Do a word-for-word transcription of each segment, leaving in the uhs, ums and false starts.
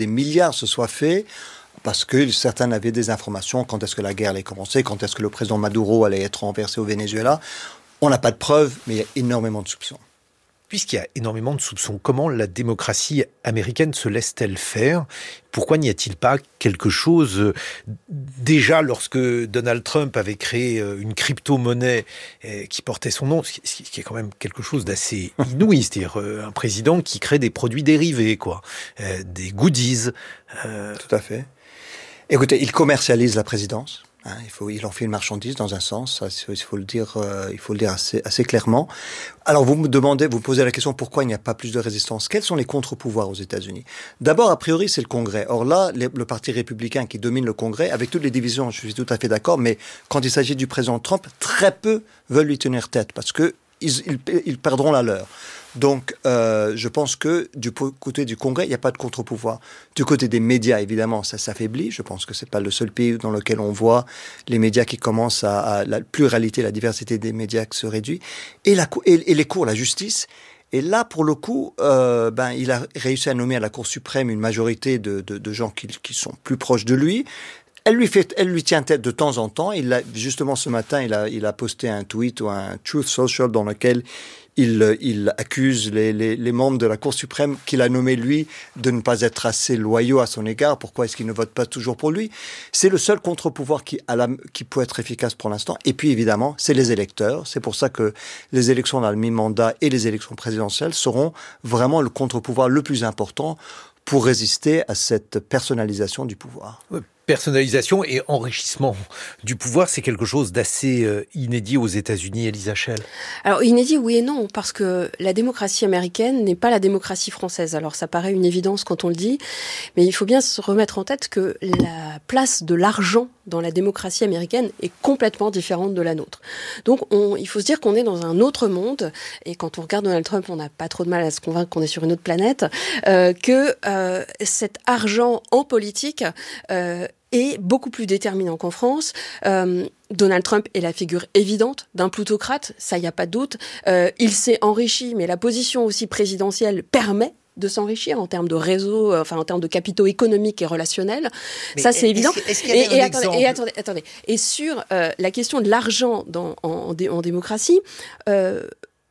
des milliards se soient faits parce que certains avaient des informations, quand est-ce que la guerre allait commencer, quand est-ce que le président Maduro allait être renversé au Venezuela. On n'a pas de preuves, mais il y a énormément de soupçons. Puisqu'il y a énormément de soupçons, comment la démocratie américaine se laisse-t-elle faire ? Pourquoi n'y a-t-il pas quelque chose... Déjà, lorsque Donald Trump avait créé une crypto-monnaie qui portait son nom, ce qui est quand même quelque chose d'assez inouï, c'est-à-dire un président qui crée des produits dérivés, quoi, des goodies. Euh... Tout à fait. Écoutez, il commercialise la présidence. Hein, il, faut, il en fait une marchandise dans un sens, ça, il faut le dire, euh, il faut le dire assez, assez clairement. Alors vous me demandez, vous posez la question pourquoi il n'y a pas plus de résistance. Quels sont les contre-pouvoirs aux États-Unis ? D'abord, a priori, c'est le Congrès. Or là, les, le Parti républicain qui domine le Congrès, avec toutes les divisions, je suis tout à fait d'accord, mais quand il s'agit du président Trump, très peu veulent lui tenir tête parce que ils, ils, ils perdront la leur. Donc, euh, je pense que du côté du Congrès, il n'y a pas de contre-pouvoir. Du côté des médias, évidemment, ça s'affaiblit. Je pense que c'est pas le seul pays dans lequel on voit les médias qui commencent à, à la pluralité, la diversité des médias qui se réduit. Et, la, et, et les cours, la justice. Et là, pour le coup, euh, ben, il a réussi à nommer à la Cour suprême une majorité de, de, de gens qui, qui sont plus proches de lui. Elle lui fait, elle lui tient tête de temps en temps. Il a, justement, ce matin, il a, il a posté un tweet ou un Truth Social dans lequel il, il accuse les, les, les membres de la Cour suprême qu'il a nommé lui de ne pas être assez loyaux à son égard. Pourquoi est-ce qu'ils ne votent pas toujours pour lui ? C'est le seul contre-pouvoir qui, à la, qui peut être efficace pour l'instant. Et puis, évidemment, c'est les électeurs. C'est pour ça que les élections dans le mi-mandat et les élections présidentielles seront vraiment le contre-pouvoir le plus important pour résister à cette personnalisation du pouvoir. Oui. Personnalisation et enrichissement du pouvoir, c'est quelque chose d'assez euh, inédit aux États-Unis, Elisa Schell. Alors, inédit, oui et non, parce que la démocratie américaine n'est pas la démocratie française. Alors, ça paraît une évidence quand on le dit, mais il faut bien se remettre en tête que la place de l'argent dans la démocratie américaine est complètement différente de la nôtre. Donc, on, il faut se dire qu'on est dans un autre monde, et quand on regarde Donald Trump, on n'a pas trop de mal à se convaincre qu'on est sur une autre planète, euh, que euh, cet argent en politique euh, est beaucoup plus déterminant qu'en France. Euh, Donald Trump est la figure évidente d'un plutocrate, ça, il n'y a pas de doute. Euh, il s'est enrichi, mais la position aussi présidentielle permet de s'enrichir en termes de réseau, enfin en termes de capitaux économiques et relationnels. Mais ça, c'est évident. Est-ce, est-ce qu'il y a et, et, un attendez, et attendez, attendez. Et sur euh, la question de l'argent dans, en, en, dé, en démocratie, euh,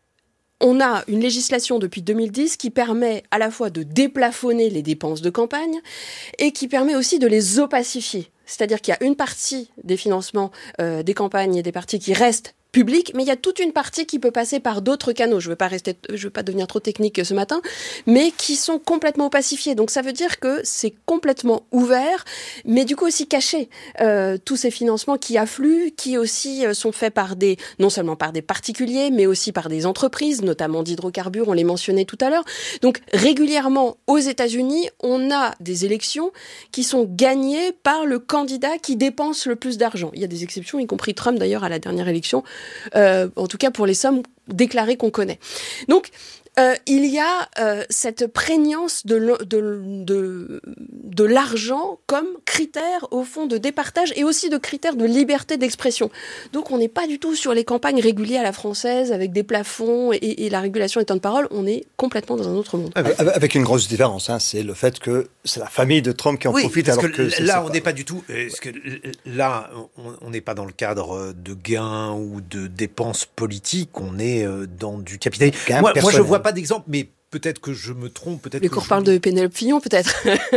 on a une législation depuis deux mille dix qui permet à la fois de déplafonner les dépenses de campagne et qui permet aussi de les opacifier. C'est-à-dire qu'il y a une partie des financements euh, des campagnes et des partis qui restent public, mais il y a toute une partie qui peut passer par d'autres canaux. Je ne veux pas rester, je veux pas devenir trop technique ce matin, mais qui sont complètement opacifiés. Donc ça veut dire que c'est complètement ouvert, mais du coup aussi caché. Euh, tous ces financements qui affluent, qui aussi euh, sont faits par des, non seulement par des particuliers, mais aussi par des entreprises, notamment d'hydrocarbures, on les mentionnait tout à l'heure. Donc régulièrement aux États-Unis, on a des élections qui sont gagnées par le candidat qui dépense le plus d'argent. Il y a des exceptions, y compris Trump d'ailleurs à la dernière élection. Euh, en tout cas pour les sommes déclarées qu'on connaît. Donc, euh, il y a euh, cette prégnance de, de, de, de l'argent comme critère, au fond, de départage et aussi de critère de liberté d'expression. Donc, on n'est pas du tout sur les campagnes régulées à la française avec des plafonds et, et la régulation des temps de parole. On est complètement dans un autre monde. Avec, avec une grosse différence, hein, c'est le fait que c'est la famille de Trump qui en oui, profite. Parce alors que, que là, on n'est pas du tout. Parce que là, on n'est pas dans le cadre de gains ou de dépenses politiques. On est dans du capitalisme. Moi, moi, je vois pas d'exemple, mais peut-être que je me trompe. Peut-être mais que qu'on je... reparle de Pénélope Fillon, peut-être.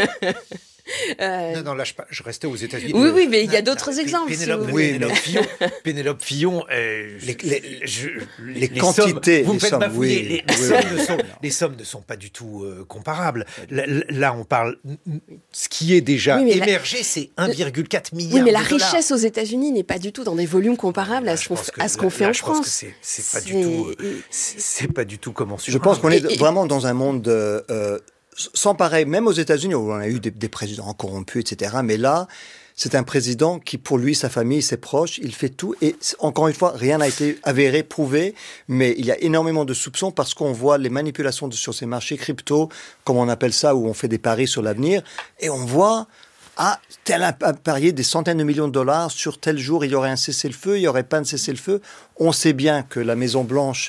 Euh... Non, non, là, je, je restais aux États-Unis. Oui, oui, mais il y a d'autres non, exemples. Pénélope, si oui, Pénélope Fillon, Pénélope Fillon euh, les, les, je, les, les quantités, sommes, vous les me faites sommes, bafouiller, oui, les, oui, les, sommes oui, ne sont, les sommes ne sont pas du tout euh, comparables. Là, là, on parle. Ce qui est déjà oui, émergé, la... c'est un virgule quatre milliard. Oui, mais la de dollars. richesse aux États-Unis n'est pas du tout dans des volumes comparables là, à ce qu'on, à ce qu'on là, fait là, en je France. Pense que c'est, c'est pas du tout. C'est, c'est pas du tout comment. Je pense qu'on est et, vraiment dans un monde. Euh, Sans pareil, même aux États-Unis, où on a eu des, des présidents corrompus, et cetera. Mais là, c'est un président qui, pour lui, sa famille, ses proches, il fait tout. Et encore une fois, rien n'a été avéré, prouvé, mais il y a énormément de soupçons parce qu'on voit les manipulations de, sur ces marchés crypto, comme on appelle ça, où on fait des paris sur l'avenir. Et on voit, ah, tel a parié des centaines de millions de dollars sur tel jour, il y aurait un cessez-le-feu, il n'y aurait pas un cessez-le-feu. On sait bien que la Maison-Blanche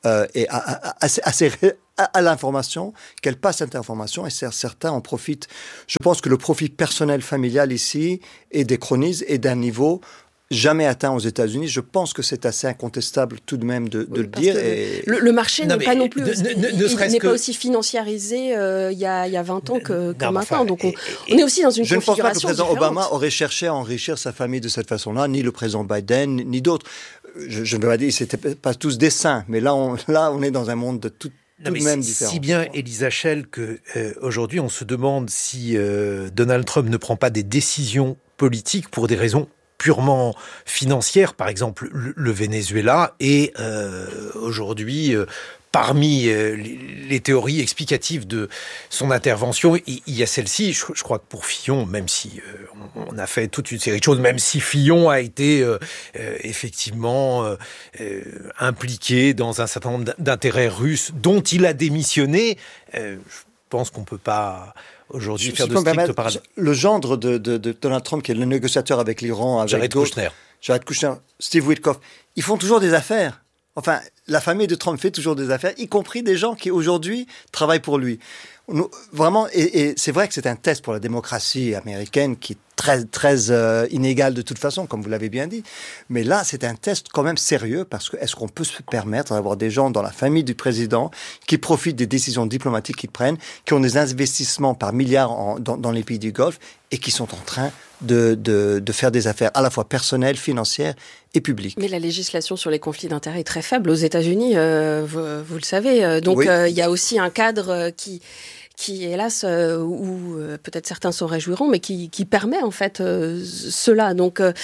euh, et assez, assez à, à l'information, qu'elle passe cette information, et certains en profitent. Je pense que le profit personnel familial ici est déchronisé et d'un niveau jamais atteint aux États-Unis. Je pense que c'est assez incontestable tout de même de, de oui, le dire. Et... Le, le marché non, n'est pas non plus ne, aussi, ne, ne, il, il n'est que... pas aussi financiarisé euh, il, y a, il y a vingt ans que, que non, maintenant. Enfin, Donc on, et, on est aussi dans une je configuration Je ne pense pas que le président différente. Obama aurait cherché à enrichir sa famille de cette façon-là, ni le président Biden, ni d'autres. Je, je ne veux pas dire que ce n'étaient pas tous des saints, mais là on, là, on est dans un monde de tout, tout de même différent. Si bien, Elisa Schell, qu'aujourd'hui euh, on se demande si euh, Donald Trump ne prend pas des décisions politiques pour des raisons purement financière, par exemple le, le Venezuela, et euh, aujourd'hui, euh, parmi euh, les, les théories explicatives de son intervention, il, il y a celle-ci. Je, je crois que pour Fillon, même si euh, on, on a fait toute une série de choses, même si Fillon a été euh, euh, effectivement euh, euh, impliqué dans un certain nombre d'intérêts russes dont il a démissionné, euh, je pense qu'on peut pas aujourd'hui faire de strict parallèle. Le gendre de, de, de Donald Trump, qui est le négociateur avec l'Iran, avec Jared Kushner. Jared Kushner, Steve Witkoff, ils font toujours des affaires. Enfin, la famille de Trump fait toujours des affaires, y compris des gens qui aujourd'hui travaillent pour lui. Nous, vraiment, et, et c'est vrai que c'est un test pour la démocratie américaine qui est très, très euh, inégale de toute façon, comme vous l'avez bien dit. Mais là, c'est un test quand même sérieux, parce que est-ce qu'on peut se permettre d'avoir des gens dans la famille du président qui profitent des décisions diplomatiques qu'ils prennent, qui ont des investissements par milliards en, dans, dans les pays du Golfe, et qui sont en train de, de, de faire des affaires à la fois personnelles, financières et publiques. Mais la législation sur les conflits d'intérêts est très faible aux États-Unis, euh, vous, vous le savez. Donc, il oui. euh, y a aussi un cadre qui... qui, hélas, euh, où euh, peut-être certains s'en réjouiront, mais qui, qui permet en fait euh, cela. Donc, euh,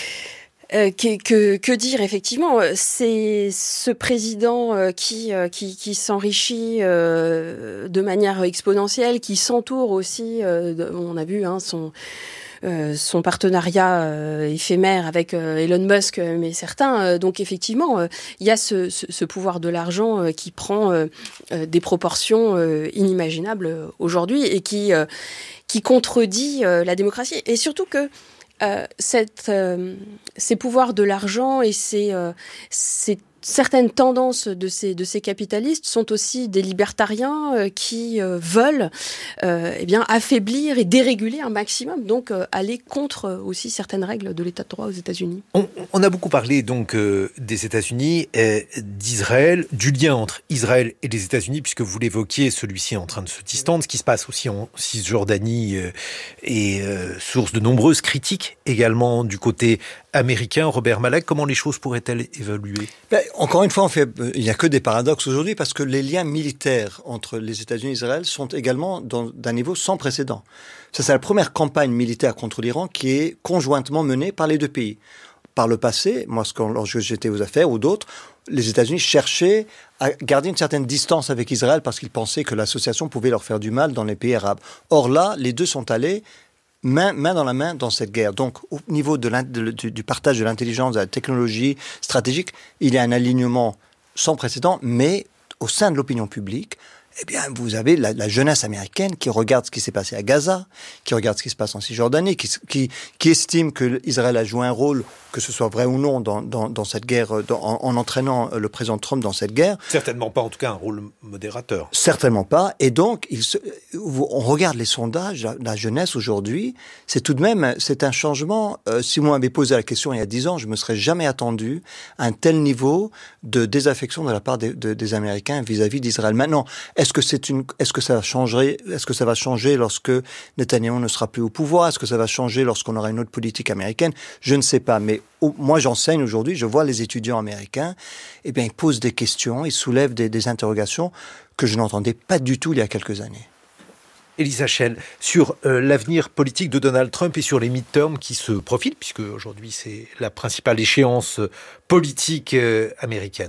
euh, que, que, que dire effectivement, c'est ce président euh, qui, euh, qui, qui s'enrichit euh, de manière exponentielle, qui s'entoure aussi, euh, de, on a vu hein, son... Euh, son partenariat euh, éphémère avec euh, Elon Musk, mais certains. Euh, donc effectivement, il euh, y a ce, ce, ce pouvoir de l'argent euh, qui prend euh, euh, des proportions euh, inimaginables aujourd'hui et qui, euh, qui contredit euh, la démocratie. Et surtout que euh, cette, euh, ces pouvoirs de l'argent et ces, euh, ces certaines tendances de ces, de ces capitalistes sont aussi des libertariens euh, qui euh, veulent euh, eh bien, affaiblir et déréguler un maximum, donc euh, aller contre euh, aussi certaines règles de l'état de droit aux États-Unis. On, on a beaucoup parlé donc euh, des États-Unis, euh, d'Israël, du lien entre Israël et les États-Unis, puisque vous l'évoquiez, celui-ci est en train de se distendre. Ce qui se passe aussi en Cisjordanie euh, est euh, source de nombreuses critiques également du côté américain. Robert Malek, comment les choses pourraient-elles évoluer ? Ben, encore une fois, on fait, il n'y a que des paradoxes aujourd'hui, parce que les liens militaires entre les États-Unis et Israël sont également dans, d'un niveau sans précédent. Ça, c'est la première campagne militaire contre l'Iran qui est conjointement menée par les deux pays. Par le passé, moi, lorsque j'étais aux affaires ou d'autres, les États-Unis cherchaient à garder une certaine distance avec Israël parce qu'ils pensaient que l'association pouvait leur faire du mal dans les pays arabes. Or là, les deux sont allés Main, main dans la main dans cette guerre. Donc, au niveau de de, du, du partage de l'intelligence, de la technologie stratégique, il y a un alignement sans précédent, mais au sein de l'opinion publique, eh bien, vous avez la, la jeunesse américaine qui regarde ce qui s'est passé à Gaza, qui regarde ce qui se passe en Cisjordanie, qui, qui, qui estime que Israël a joué un rôle, que ce soit vrai ou non, dans, dans, dans cette guerre, dans, en, en entraînant le président Trump dans cette guerre. Certainement pas, en tout cas, un rôle modérateur. Certainement pas. Et donc, il se, on regarde les sondages, la, la jeunesse aujourd'hui, c'est tout de même, c'est un changement. Euh, si moi m'avait posé la question il y a dix ans, je me serais jamais attendu à un tel niveau de désaffection de la part des, de, des Américains vis-à-vis d'Israël. Maintenant, est-ce que c'est une, est-ce que ça va changer, est-ce que ça va changer lorsque Netanyahou ne sera plus au pouvoir? Est-ce que ça va changer lorsqu'on aura une autre politique américaine? Je ne sais pas, mais au, moi j'enseigne aujourd'hui, je vois les étudiants américains, eh bien ils posent des questions, ils soulèvent des, des interrogations que je n'entendais pas du tout il y a quelques années. Elisa Schell, sur euh, l'avenir politique de Donald Trump et sur les midterms qui se profilent, puisque aujourd'hui c'est la principale échéance politique euh, américaine.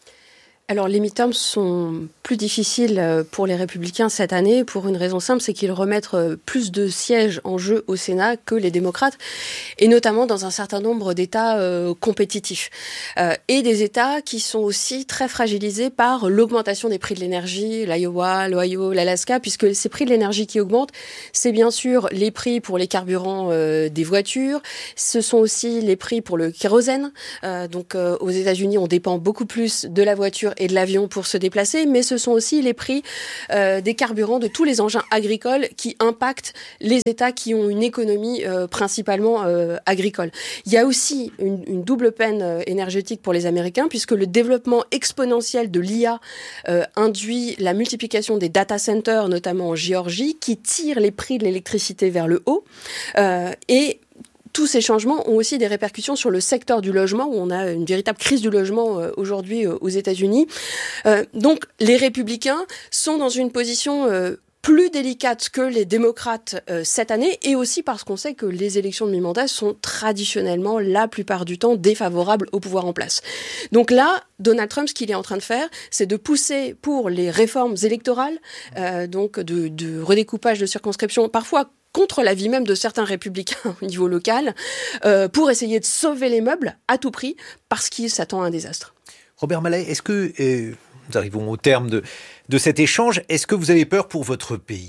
Alors, les midterms sont plus difficiles pour les Républicains cette année pour une raison simple, c'est qu'ils remettent plus de sièges en jeu au Sénat que les démocrates, et notamment dans un certain nombre d'États euh, compétitifs. Euh, et des États qui sont aussi très fragilisés par l'augmentation des prix de l'énergie, l'Iowa, l'Ohio, l'Alaska, puisque ces prix de l'énergie qui augmentent, c'est bien sûr les prix pour les carburants euh, des voitures, ce sont aussi les prix pour le kérosène. Euh, donc, euh, aux États-Unis, on dépend beaucoup plus de la voiture et de l'avion pour se déplacer, mais ce sont aussi les prix euh, des carburants de tous les engins agricoles qui impactent les États qui ont une économie euh, principalement euh, agricole. Il y a aussi une, une double peine euh, énergétique pour les Américains, puisque le développement exponentiel de l'I A euh, induit la multiplication des data centers, notamment en Géorgie, qui tire les prix de l'électricité vers le haut. Euh, et tous ces changements ont aussi des répercussions sur le secteur du logement, où on a une véritable crise du logement euh, aujourd'hui euh, aux États-Unis. Euh, donc, les républicains sont dans une position euh, plus délicate que les démocrates euh, cette année, et aussi parce qu'on sait que les élections de mi-mandat sont traditionnellement, la plupart du temps, défavorables au pouvoir en place. Donc là, Donald Trump, ce qu'il est en train de faire, c'est de pousser pour les réformes électorales, euh, donc de, de redécoupage de circonscriptions, parfois contre l'avis même de certains républicains au niveau local, euh, pour essayer de sauver les meubles à tout prix, parce qu'il s'attend à un désastre. Robert Mallet, est-ce que, euh, nous arrivons au terme de, de cet échange, est-ce que vous avez peur pour votre pays ?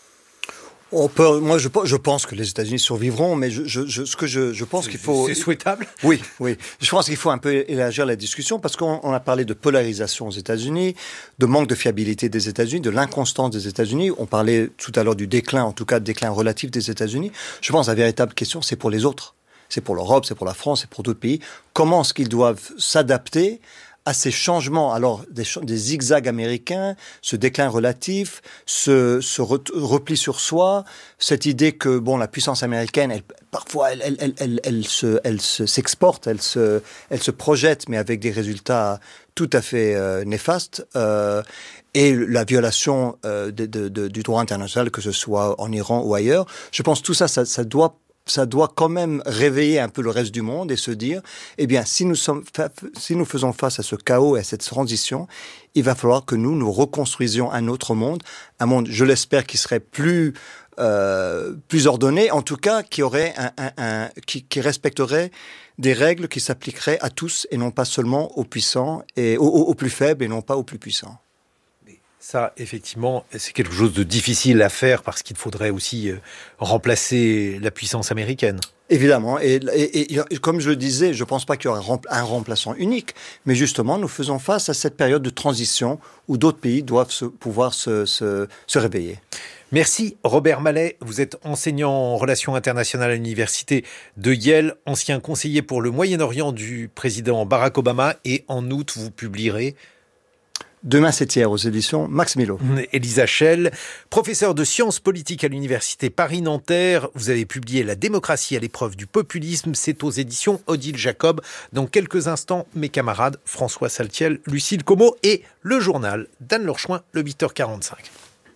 On peut, moi, je, je pense que les États-Unis survivront, mais je, je, je, ce que je, je pense c'est, qu'il faut... C'est souhaitable ? Oui, oui. Je pense qu'il faut un peu élargir la discussion, parce qu'on on a parlé de polarisation aux États-Unis, de manque de fiabilité des États-Unis, de l'inconstance des États-Unis. On parlait tout à l'heure du déclin, en tout cas, déclin relatif des États-Unis. Je pense que la véritable question, c'est pour les autres. C'est pour l'Europe, c'est pour la France, c'est pour d'autres pays. Comment est-ce qu'ils doivent s'adapter à ces changements, alors des, des zigzags américains, ce déclin relatif, ce, ce re, repli sur soi, cette idée que bon, la puissance américaine, elle, parfois, elle, elle, elle, elle, elle se, elle se, s'exporte, elle se, elle se projette, mais avec des résultats tout à fait euh, néfastes, euh, et la violation euh, de, de, de, du droit international, que ce soit en Iran ou ailleurs. Je pense que tout ça, ça, ça doit ça doit quand même réveiller un peu le reste du monde et se dire, eh bien, si nous sommes, si nous faisons face à ce chaos et à cette transition, il va falloir que nous, nous reconstruisions un autre monde, un monde, je l'espère, qui serait plus, euh, plus ordonné, en tout cas, qui aurait un, un, un qui, qui respecterait des règles qui s'appliqueraient à tous et non pas seulement aux puissants et aux, aux plus faibles et non pas aux plus puissants. Ça, effectivement, c'est quelque chose de difficile à faire parce qu'il faudrait aussi euh, remplacer la puissance américaine. Évidemment, et, et, et comme je le disais, je ne pense pas qu'il y aura un remplaçant unique, mais justement, nous faisons face à cette période de transition où d'autres pays doivent se, pouvoir se, se, se réveiller. Merci Robert Mallet, vous êtes enseignant en relations internationales à l'université de Yale, ancien conseiller pour le Moyen-Orient du président Barack Obama, et en août, vous publierez... Demain, c'est hier, aux éditions Max Milo. Elisa Schell, professeure de sciences politiques à l'université Paris-Nanterre. Vous avez publié La démocratie à l'épreuve du populisme. C'est aux éditions Odile Jacob. Dans quelques instants, mes camarades François Saltiel, Lucille Como et le journal d'Anne Lorchouin, le huit heures quarante-cinq.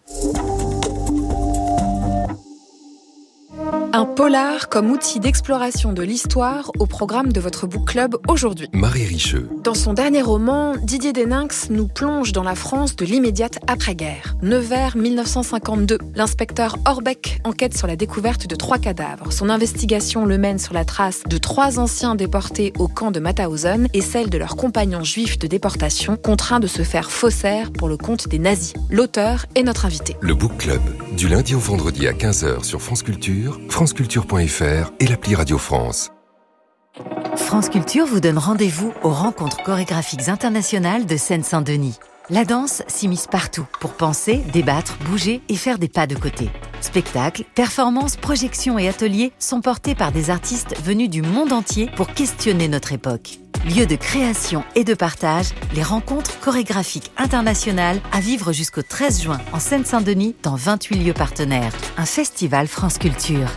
Un polar comme outil d'exploration de l'histoire au programme de votre book club aujourd'hui. Marie Richeux. Dans son dernier roman, Didier Deninx nous plonge dans la France de l'immédiate après-guerre. Nevers mille neuf cent cinquante-deux. L'inspecteur Orbeck enquête sur la découverte de trois cadavres. Son investigation le mène sur la trace de trois anciens déportés au camp de Mauthausen et celle de leurs compagnons juifs de déportation contraints de se faire faussaires pour le compte des nazis. L'auteur est notre invité. Le book club, du lundi au vendredi à quinze heures sur France Culture, franceculture point f r et l'appli Radio France. France Culture vous donne rendez-vous aux rencontres chorégraphiques internationales de Seine-Saint-Denis. La danse s'immisce partout pour penser, débattre, bouger et faire des pas de côté. Spectacles, performances, projections et ateliers sont portés par des artistes venus du monde entier pour questionner notre époque. Lieu de création et de partage, les rencontres chorégraphiques internationales à vivre jusqu'au treize juin en Seine-Saint-Denis dans vingt-huit lieux partenaires. Un festival France Culture.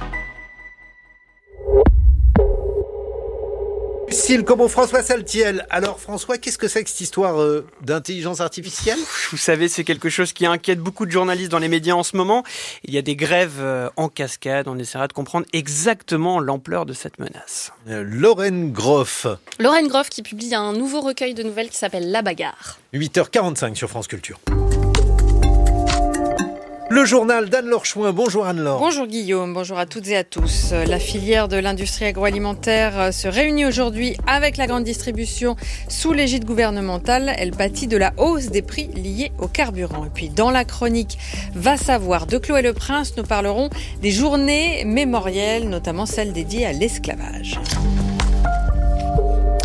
Lucille Como, François Saltiel. Alors François, qu'est-ce que c'est que cette histoire euh, d'intelligence artificielle ? Vous savez, c'est quelque chose qui inquiète beaucoup de journalistes dans les médias en ce moment. Il y a des grèves euh, en cascade. On essaiera de comprendre exactement l'ampleur de cette menace. Euh, Lorraine Groff. Lorraine Groff qui publie un nouveau recueil de nouvelles qui s'appelle La Bagarre. huit heures quarante-cinq sur France Culture. Le journal d'Anne Lorchouin. Bonjour Anne-Laure. Bonjour Guillaume, bonjour à toutes et à tous. La filière de l'industrie agroalimentaire se réunit aujourd'hui avec la grande distribution sous l'égide gouvernementale. Elle pâtit de la hausse des prix liés au carburant. Et puis dans la chronique Va savoir de Chloé Le Prince, nous parlerons des journées mémorielles, notamment celles dédiées à l'esclavage.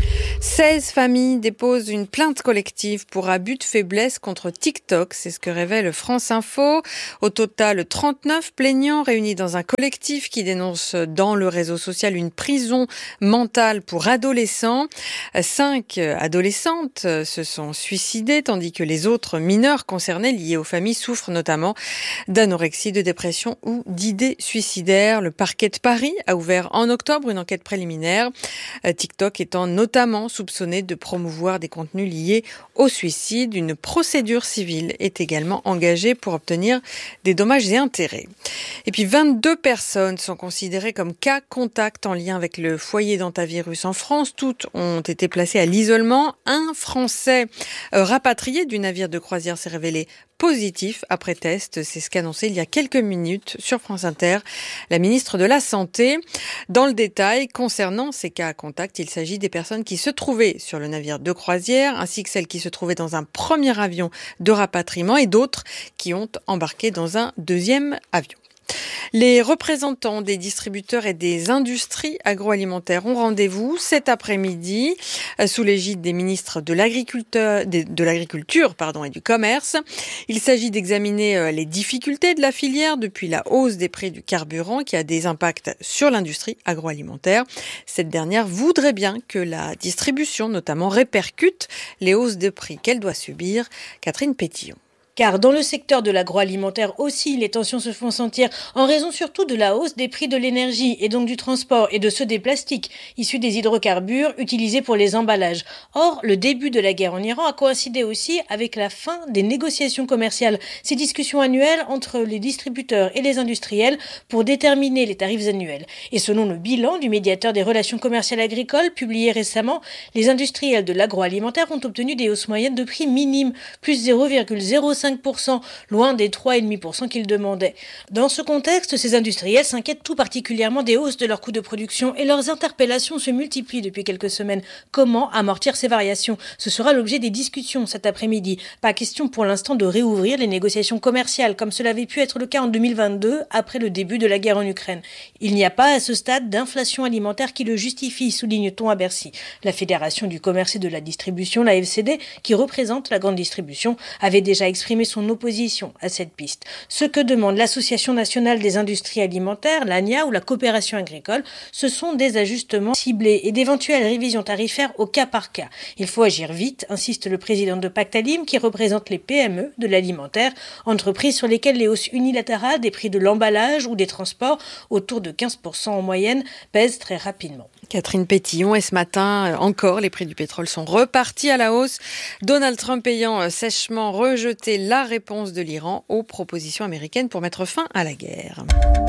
seize familles déposent une plainte collective pour abus de faiblesse contre TikTok. C'est ce que révèle France Info. Au total, trente-neuf plaignants réunis dans un collectif qui dénonce dans le réseau social une prison mentale pour adolescents. Cinq adolescentes se sont suicidées, tandis que les autres mineurs concernés liés aux familles souffrent notamment d'anorexie, de dépression ou d'idées suicidaires. Le parquet de Paris a ouvert en octobre une enquête préliminaire. TikTok étant notamment soupçonné de promouvoir des contenus liés au suicide. Une procédure civile est également engagée pour obtenir des dommages et intérêts. Et puis vingt-deux personnes sont considérées comme cas contact en lien avec le foyer d'hantavirus en France. Toutes ont été placées à l'isolement. Un Français euh, rapatrié du navire de croisière s'est révélé positif après test. C'est ce qu'annonçait il y a quelques minutes sur France Inter la ministre de la Santé. Dans le détail, concernant ces cas à contact, il s'agit des personnes qui se trouvaient sur le navire de croisière ainsi que celles qui se trouvaient dans un premier avion de rapatriement et d'autres qui ont embarqué dans un deuxième avion. Les représentants des distributeurs et des industries agroalimentaires ont rendez-vous cet après-midi sous l'égide des ministres de l'agriculture, de l'agriculture pardon, et du commerce. Il s'agit d'examiner les difficultés de la filière depuis la hausse des prix du carburant qui a des impacts sur l'industrie agroalimentaire. Cette dernière voudrait bien que la distribution notamment répercute les hausses de prix qu'elle doit subir. Catherine Pétillon. Car dans le secteur de l'agroalimentaire aussi, les tensions se font sentir en raison surtout de la hausse des prix de l'énergie et donc du transport et de ceux des plastiques issus des hydrocarbures utilisés pour les emballages. Or, le début de la guerre en Iran a coïncidé aussi avec la fin des négociations commerciales, ces discussions annuelles entre les distributeurs et les industriels pour déterminer les tarifs annuels. Et selon le bilan du médiateur des relations commerciales agricoles publié récemment, les industriels de l'agroalimentaire ont obtenu des hausses moyennes de prix minimes, plus zéro virgule zéro cinq pour cent, loin des trois virgule cinq pour cent qu'ils demandaient. Dans ce contexte, ces industriels s'inquiètent tout particulièrement des hausses de leurs coûts de production et leurs interpellations se multiplient depuis quelques semaines. Comment amortir ces variations ? Ce sera l'objet des discussions cet après-midi. Pas question pour l'instant de réouvrir les négociations commerciales comme cela avait pu être le cas en deux mille vingt-deux après le début de la guerre en Ukraine. Il n'y a pas à ce stade d'inflation alimentaire qui le justifie, souligne-t-on à Bercy. La Fédération du commerce et de la distribution, la F C D, qui représente la grande distribution, avait déjà exprimé son opposition à cette piste. Ce que demande l'Association nationale des industries alimentaires, l'A N I A ou la coopération agricole, ce sont des ajustements ciblés et d'éventuelles révisions tarifaires au cas par cas. Il faut agir vite, insiste le président de Pactalim qui représente les P M E de l'alimentaire, entreprises sur lesquelles les hausses unilatérales des prix de l'emballage ou des transports, autour de quinze pour cent en moyenne, pèsent très rapidement. Catherine Pétillon, et ce matin encore, les prix du pétrole sont repartis à la hausse. Donald Trump ayant sèchement rejeté la réponse de l'Iran aux propositions américaines pour mettre fin à la guerre.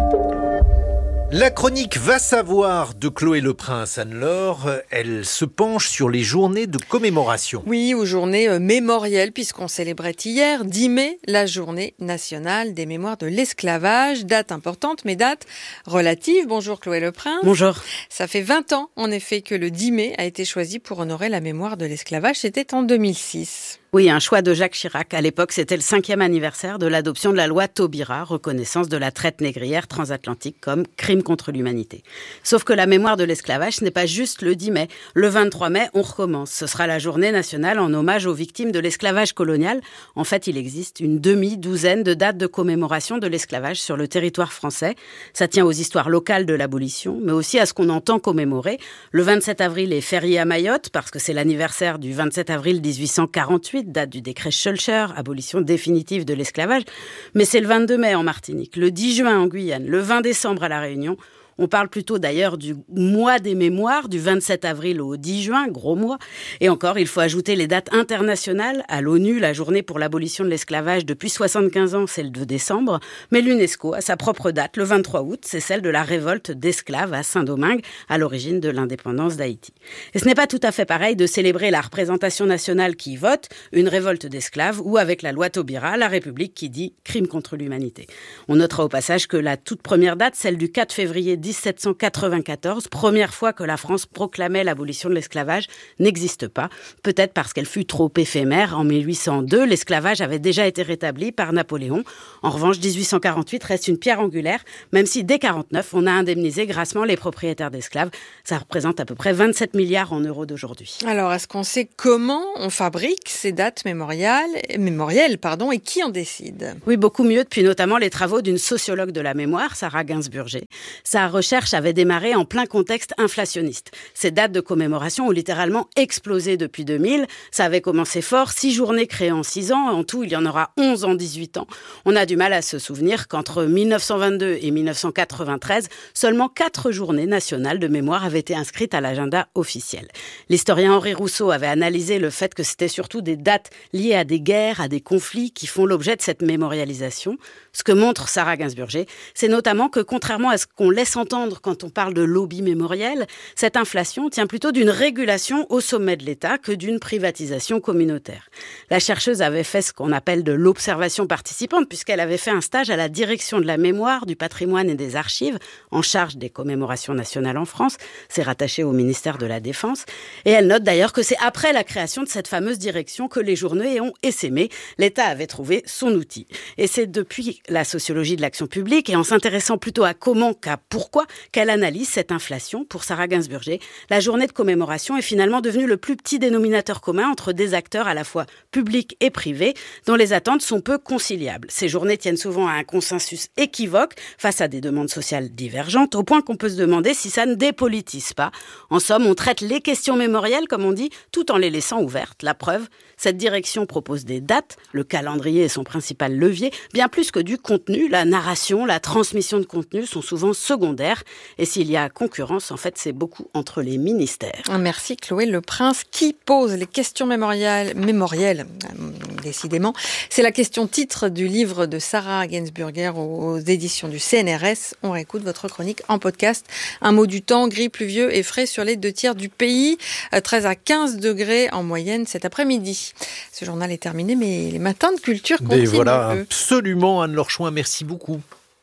La chronique Va savoir de Chloé Leprince, Anne-Laure, elle se penche sur les journées de commémoration. Oui, aux journées mémorielles, puisqu'on célébrait hier, dix mai, la journée nationale des mémoires de l'esclavage. Date importante, mais date relative. Bonjour Chloé Leprince. Bonjour. Ça fait vingt ans, en effet, que le dix mai a été choisi pour honorer la mémoire de l'esclavage. C'était en deux mille six. Oui, un choix de Jacques Chirac. À l'époque, c'était le cinquième anniversaire de l'adoption de la loi Taubira, reconnaissance de la traite négrière transatlantique comme crime contre l'humanité. Sauf que la mémoire de l'esclavage, ce n'est pas juste le dix mai. Le vingt-trois mai, on recommence. Ce sera la journée nationale en hommage aux victimes de l'esclavage colonial. En fait, il existe une demi-douzaine de dates de commémoration de l'esclavage sur le territoire français. Ça tient aux histoires locales de l'abolition, mais aussi à ce qu'on entend commémorer. Le vingt-sept avril est férié à Mayotte, parce que c'est l'anniversaire du vingt-sept avril dix-huit cent quarante-huit, date du décret Schulcher, abolition définitive de l'esclavage. Mais c'est le vingt-deux mai en Martinique, le dix juin en Guyane, le vingt décembre à La Réunion. On parle plutôt d'ailleurs du mois des mémoires, du vingt-sept avril au dix juin, gros mois. Et encore, il faut ajouter les dates internationales. À l'ONU, la journée pour l'abolition de l'esclavage depuis soixante-quinze ans, c'est le deux décembre. Mais l'UNESCO a sa propre date, le vingt-trois août, c'est celle de la révolte d'esclaves à Saint-Domingue, à l'origine de l'indépendance d'Haïti. Et ce n'est pas tout à fait pareil de célébrer la représentation nationale qui vote une révolte d'esclaves ou avec la loi Taubira, la République qui dit crime contre l'humanité. On notera au passage que la toute première date, celle du quatre février dix-sept cent quatre-vingt-quatorze, première fois que la France proclamait l'abolition de l'esclavage, n'existe pas. Peut-être parce qu'elle fut trop éphémère. En mille huit cent deux, l'esclavage avait déjà été rétabli par Napoléon. En revanche, dix-huit cent quarante-huit reste une pierre angulaire, même si dès quarante-neuf, on a indemnisé grassement les propriétaires d'esclaves. Ça représente à peu près vingt-sept milliards en euros d'aujourd'hui. Alors, est-ce qu'on sait comment on fabrique ces dates mémoriales, mémorielles pardon, et qui en décide ? Oui, beaucoup mieux depuis notamment les travaux d'une sociologue de la mémoire, Sarah Gainsburger. Sa recherche avait démarré en plein contexte inflationniste. Ces dates de commémoration ont littéralement explosé depuis deux mille. Ça avait commencé fort, six journées créées en six ans. En tout, il y en aura onze en dix-huit ans. On a du mal à se souvenir qu'entre mille neuf cent vingt-deux et mille neuf cent quatre-vingt-treize, seulement quatre journées nationales de mémoire avaient été inscrites à l'agenda officiel. L'historien Henri Rousseau avait analysé le fait que c'était surtout des dates liées à des guerres, à des conflits qui font l'objet de cette mémorialisation. Ce que montre Sarah Gainsburger, c'est notamment que contrairement à ce qu'on laisse entendre quand on parle de lobby mémoriel, cette inflation tient plutôt d'une régulation au sommet de l'État que d'une privatisation communautaire. La chercheuse avait fait ce qu'on appelle de l'observation participante, puisqu'elle avait fait un stage à la direction de la mémoire, du patrimoine et des archives, en charge des commémorations nationales en France. C'est rattaché au ministère de la Défense. Et elle note d'ailleurs que c'est après la création de cette fameuse direction que les journaux ont essaimé. L'État avait trouvé son outil. Et c'est depuis la sociologie de l'action publique, et en s'intéressant plutôt à comment qu'à pourquoi, qu'elle analyse cette inflation. Pour Sarah Gainsburger, la journée de commémoration est finalement devenue le plus petit dénominateur commun entre des acteurs à la fois publics et privés, dont les attentes sont peu conciliables. Ces journées tiennent souvent à un consensus équivoque face à des demandes sociales divergentes, au point qu'on peut se demander si ça ne dépolitise pas. En somme, on traite les questions mémorielles, comme on dit, tout en les laissant ouvertes. La preuve, cette direction propose des dates, le calendrier est son principal levier, bien plus que du contenu. La narration, la transmission de contenu sont souvent secondaires. Et s'il y a concurrence, en fait, c'est beaucoup entre les ministères. Merci Chloé Le Prince. Qui pose les questions mémoriales, mémorielles, décidément. C'est la question titre du livre de Sarah Gainsburger aux éditions du C N R S. On réécoute votre chronique en podcast. Un mot du temps, gris, pluvieux et frais sur les deux tiers du pays. treize à quinze degrés en moyenne cet après-midi. Ce journal est terminé, mais les matins de culture continuent. Et voilà, absolument, Anne-Laure Chouin, merci beaucoup.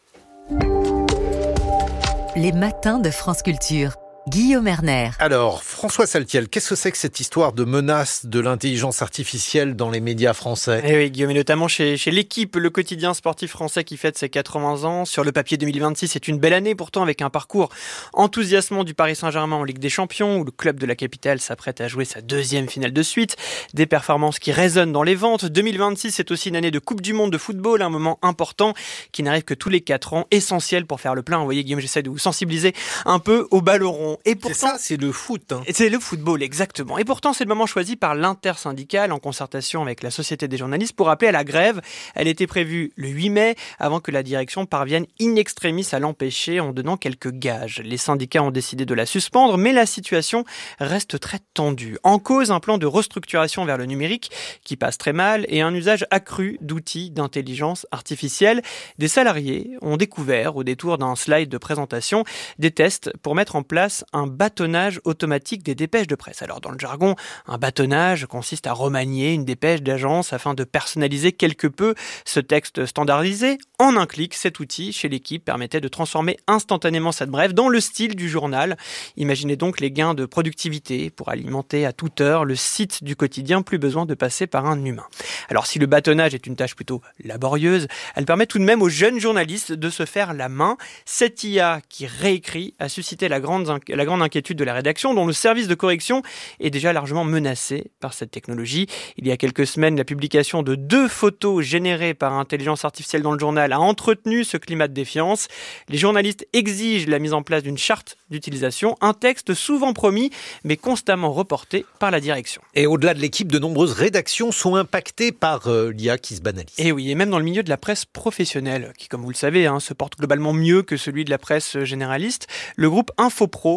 Les matins de France Culture. Guillaume Erner. Alors, François Saltiel, qu'est-ce que c'est que cette histoire de menace de l'intelligence artificielle dans les médias français ? Eh oui, Guillaume, et notamment chez, chez l'équipe, le quotidien sportif français qui fête ses quatre-vingts ans. Sur le papier, deux mille vingt-six, c'est une belle année, pourtant avec un parcours enthousiasmant du Paris Saint-Germain en Ligue des Champions, où le club de la capitale s'apprête à jouer sa deuxième finale de suite. Des performances qui résonnent dans les ventes. deux mille vingt-six, c'est aussi une année de Coupe du Monde de football, un moment important qui n'arrive que tous les quatre ans, essentiel pour faire le plein. Vous voyez, Guillaume, j'essaie de vous sensibiliser un peu au ballon rond. Et pourtant, c'est ça, c'est le foot. Hein. C'est le football, exactement. Et pourtant, c'est le moment choisi par l'intersyndicale en concertation avec la Société des journalistes pour appeler à la grève. Elle était prévue le huit mai, avant que la direction parvienne in extremis à l'empêcher en donnant quelques gages. Les syndicats ont décidé de la suspendre, mais la situation reste très tendue. En cause, un plan de restructuration vers le numérique qui passe très mal et un usage accru d'outils d'intelligence artificielle. Des salariés ont découvert, au détour d'un slide de présentation, des tests pour mettre en place un bâtonnage automatique des dépêches de presse. Alors dans le jargon, un bâtonnage consiste à remanier une dépêche d'agence afin de personnaliser quelque peu ce texte standardisé. En un clic, cet outil chez l'équipe permettait de transformer instantanément cette brève dans le style du journal. Imaginez donc les gains de productivité pour alimenter à toute heure le site du quotidien, plus besoin de passer par un humain. Alors si le bâtonnage est une tâche plutôt laborieuse, elle permet tout de même aux jeunes journalistes de se faire la main. Cette I A qui réécrit a suscité la grande, la grande inquiétude de la rédaction, dont le service de correction est déjà largement menacé par cette technologie. Il y a quelques semaines, la publication de deux photos générées par intelligence artificielle dans le journal a entretenu ce climat de défiance. Les journalistes exigent la mise en place d'une charte d'utilisation, un texte souvent promis, mais constamment reporté par la direction. Et au-delà de l'équipe, de nombreuses rédactions sont impactées par euh, l'I A qui se banalise. Et oui, et même dans le milieu de la presse professionnelle, qui, comme vous le savez, hein, se porte globalement mieux que celui de la presse généraliste, le groupe Infopro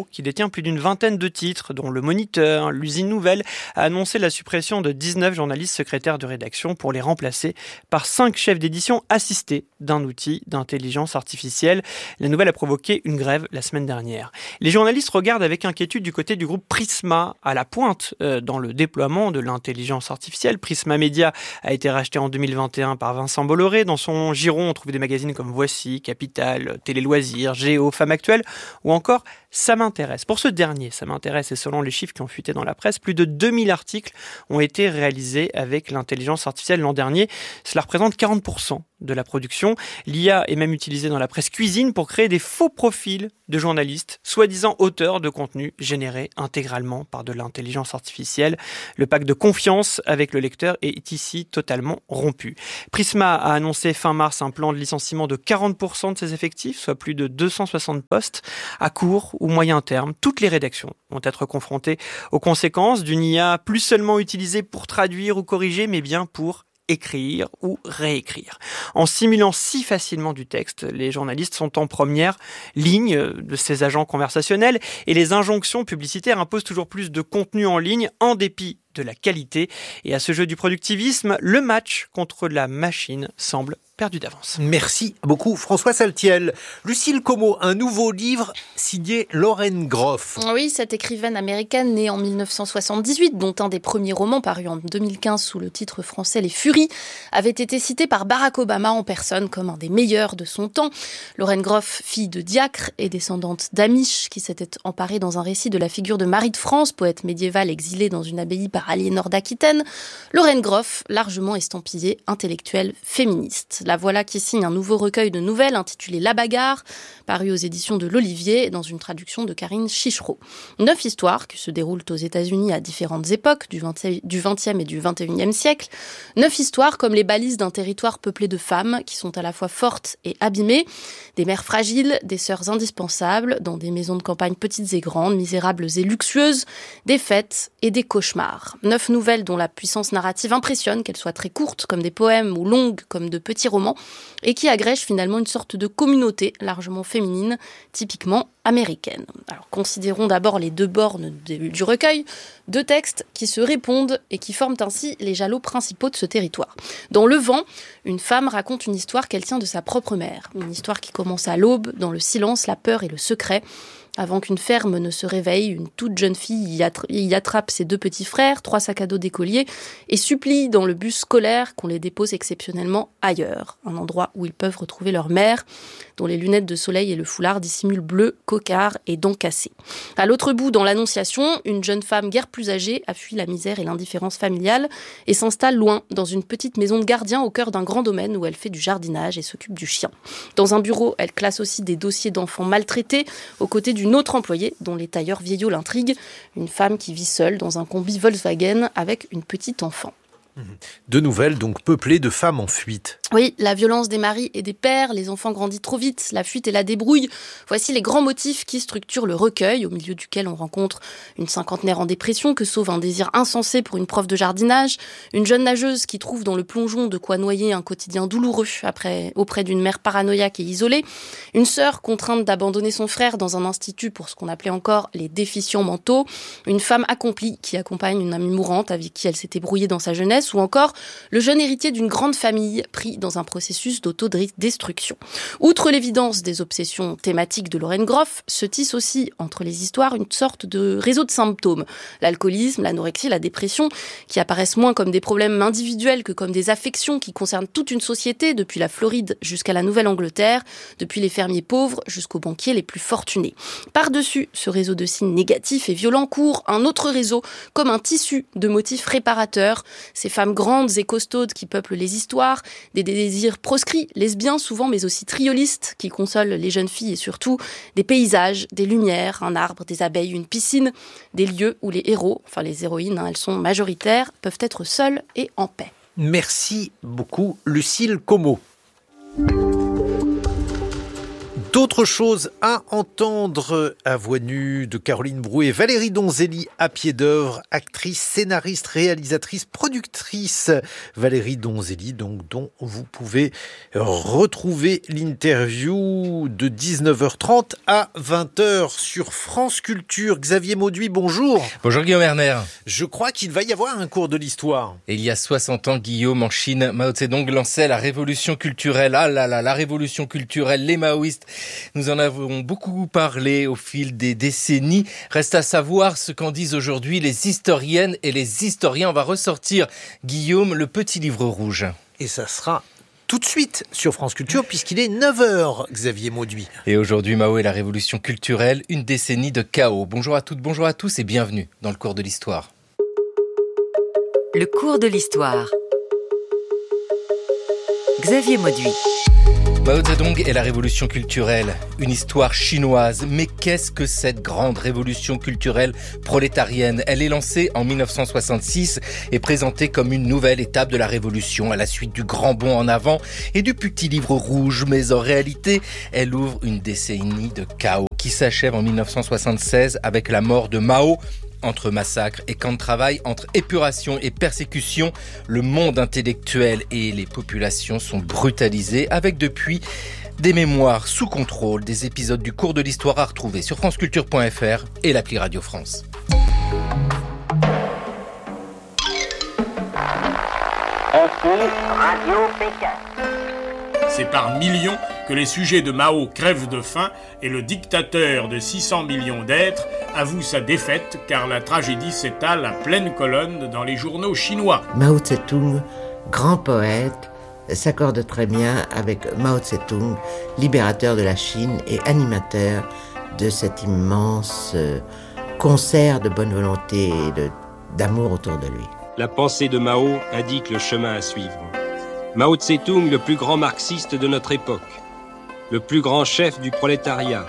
qui détient plus d'une vingtaine de titres, dont Le Moniteur, l'Usine Nouvelle, a annoncé la suppression de dix-neuf journalistes secrétaires de rédaction pour les remplacer par cinq chefs d'édition assistés d'un outil d'intelligence artificielle. La nouvelle a provoqué une grève la semaine dernière. Les journalistes regardent avec inquiétude du côté du groupe Prisma, à la pointe euh, dans le déploiement de l'intelligence artificielle. Prisma Media a été racheté en deux mille vingt et un par Vincent Bolloré. Dans son giron, on trouve des magazines comme Voici, Capital, Télé Loisirs, Géo, Femme Actuelle ou encore Ça m'intéresse. Pour ce dernier, Ça m'intéresse, et selon les chiffres qui ont fuité dans la presse, plus de deux mille articles ont été réalisés avec l'intelligence artificielle l'an dernier. Cela représente quarante pour cent de la production. L'I A est même utilisée dans la presse cuisine pour créer des faux profils de journalistes, soi-disant auteurs de contenus générés intégralement par de l'intelligence artificielle. Le pacte de confiance avec le lecteur est ici totalement rompu. Prisma a annoncé fin mars un plan de licenciement de quarante pour cent de ses effectifs, soit plus de deux cent soixante postes. À court ou moyen terme, toutes les rédactions vont être confrontées aux conséquences d'une I A plus seulement utilisée pour traduire ou corriger, mais bien pour écrire ou réécrire. En simulant si facilement du texte, les journalistes sont en première ligne de ces agents conversationnels et les injonctions publicitaires imposent toujours plus de contenu en ligne en dépit de la qualité. Et à ce jeu du productivisme, le match contre la machine semble perdu d'avance. Merci beaucoup François Saltiel. Lucille Como, un nouveau livre signé Lauren Groff. Oui, cette écrivaine américaine née en mille neuf cent soixante-dix-huit, dont un des premiers romans parus en deux mille quinze sous le titre français Les Furies, avait été cité par Barack Obama en personne comme un des meilleurs de son temps. Lauren Groff, fille de diacre et descendante d'Amish, qui s'était emparée dans un récit de la figure de Marie de France, poète médiéval exilé dans une abbaye par Aliénor d'Aquitaine. Lauren Groff, largement estampillée intellectuelle féministe. La voilà qui signe un nouveau recueil de nouvelles intitulé La Bagarre, paru aux éditions de l'Olivier dans une traduction de Karine Chichereau. Neuf histoires qui se déroulent aux États-Unis à différentes époques du vingtième et du vingt et unième siècle. Neuf histoires comme les balises d'un territoire peuplé de femmes qui sont à la fois fortes et abîmées, des mères fragiles, des sœurs indispensables, dans des maisons de campagne petites et grandes, misérables et luxueuses, des fêtes et des cauchemars. Neuf nouvelles dont la puissance narrative impressionne, qu'elles soient très courtes comme des poèmes ou longues comme de petits romans, et qui agrègent finalement une sorte de communauté largement féminine, typiquement américaine. Alors considérons d'abord les deux bornes du recueil, deux textes qui se répondent et qui forment ainsi les jalons principaux de ce territoire. Dans Le Vent, une femme raconte une histoire qu'elle tient de sa propre mère, une histoire qui commence à l'aube, dans le silence, la peur et le secret. Avant qu'une ferme ne se réveille, une toute jeune fille y, attra- y attrape ses deux petits frères, trois sacs à dos d'écoliers, et supplie dans le bus scolaire qu'on les dépose exceptionnellement ailleurs, un endroit où ils peuvent retrouver leur mère, dont les lunettes de soleil et le foulard dissimulent bleu, coquard et dents cassées. À l'autre bout, dans l'Annonciation, une jeune femme guère plus âgée a fui la misère et l'indifférence familiale et s'installe loin, dans une petite maison de gardien au cœur d'un grand domaine où elle fait du jardinage et s'occupe du chien. Dans un bureau, elle classe aussi des dossiers d'enfants maltraités, aux côtés d'une autre employée, dont les tailleurs vieillots l'intriguent, une femme qui vit seule dans un combi Volkswagen avec une petite enfant. Deux nouvelles donc peuplées de femmes en fuite. Oui, la violence des maris et des pères, les enfants grandis trop vite, la fuite et la débrouille. Voici les grands motifs qui structurent le recueil, au milieu duquel on rencontre une cinquantenaire en dépression que sauve un désir insensé pour une prof de jardinage, une jeune nageuse qui trouve dans le plongeon de quoi noyer un quotidien douloureux après, auprès d'une mère paranoïaque et isolée, une sœur contrainte d'abandonner son frère dans un institut pour ce qu'on appelait encore les déficients mentaux, une femme accomplie qui accompagne une amie mourante avec qui elle s'était brouillée dans sa jeunesse, ou encore le jeune héritier d'une grande famille pris dans un processus d'autodestruction. Outre l'évidence des obsessions thématiques de Lauren Groff, se tisse aussi entre les histoires une sorte de réseau de symptômes. L'alcoolisme, l'anorexie, la dépression, qui apparaissent moins comme des problèmes individuels que comme des affections qui concernent toute une société, depuis la Floride jusqu'à la Nouvelle-Angleterre, depuis les fermiers pauvres jusqu'aux banquiers les plus fortunés. Par-dessus ce réseau de signes négatifs et violents court un autre réseau, comme un tissu de motifs réparateurs, ces femmes grandes et costaudes qui peuplent les histoires, des désirs proscrits, lesbiens souvent, mais aussi triolistes, qui consolent les jeunes filles et surtout des paysages, des lumières, un arbre, des abeilles, une piscine, des lieux où les héros, enfin les héroïnes, hein, elles sont majoritaires, peuvent être seuls et en paix. Merci beaucoup Lucille Como. D'autres choses à entendre à voix nue de Caroline Brouet, Valérie Donzelli à pied d'œuvre, actrice, scénariste, réalisatrice, productrice. Valérie Donzelli, donc, dont vous pouvez retrouver l'interview de dix-neuf heures trente à vingt heures sur France Culture. Xavier Mauduit, bonjour. Bonjour Guillaume Erner. Je crois qu'il va y avoir un cours de l'histoire. Et il y a soixante ans, Guillaume, en Chine, Mao Tse-tung lançait la révolution culturelle. Ah là là, la révolution culturelle, les maoïstes. Nous en avons beaucoup parlé au fil des décennies. Reste à savoir ce qu'en disent aujourd'hui les historiennes et les historiens. On va ressortir, Guillaume, le petit livre rouge. Et ça sera tout de suite sur France Culture, puisqu'il est neuf heures, Xavier Mauduit. Et aujourd'hui, Mao et la révolution culturelle, une décennie de chaos. Bonjour à toutes, bonjour à tous et bienvenue dans le cours de l'histoire. Le cours de l'histoire. Xavier Mauduit. Mao Zedong et la révolution culturelle, une histoire chinoise. Mais qu'est-ce que cette grande révolution culturelle prolétarienne ? Elle est lancée en mille neuf cent soixante-six et présentée comme une nouvelle étape de la révolution à la suite du grand bond en avant et du petit livre rouge. Mais en réalité, elle ouvre une décennie de chaos qui s'achève en mille neuf cent soixante-seize avec la mort de Mao. Entre massacres et camps de travail, entre épuration et persécution, le monde intellectuel et les populations sont brutalisés avec depuis des mémoires sous contrôle, des épisodes du cours de l'histoire à retrouver sur franceculture point f r et l'appli Radio France. C'est par millions que les sujets de Mao crèvent de faim et le dictateur de six cents millions d'êtres avoue sa défaite car la tragédie s'étale à pleine colonne dans les journaux chinois. Mao Tse-tung, grand poète, s'accorde très bien avec Mao Tse-tung, libérateur de la Chine et animateur de cet immense concert de bonne volonté et de, d'amour autour de lui. La pensée de Mao indique le chemin à suivre. Mao Tse-tung, le plus grand marxiste de notre époque, le plus grand chef du prolétariat.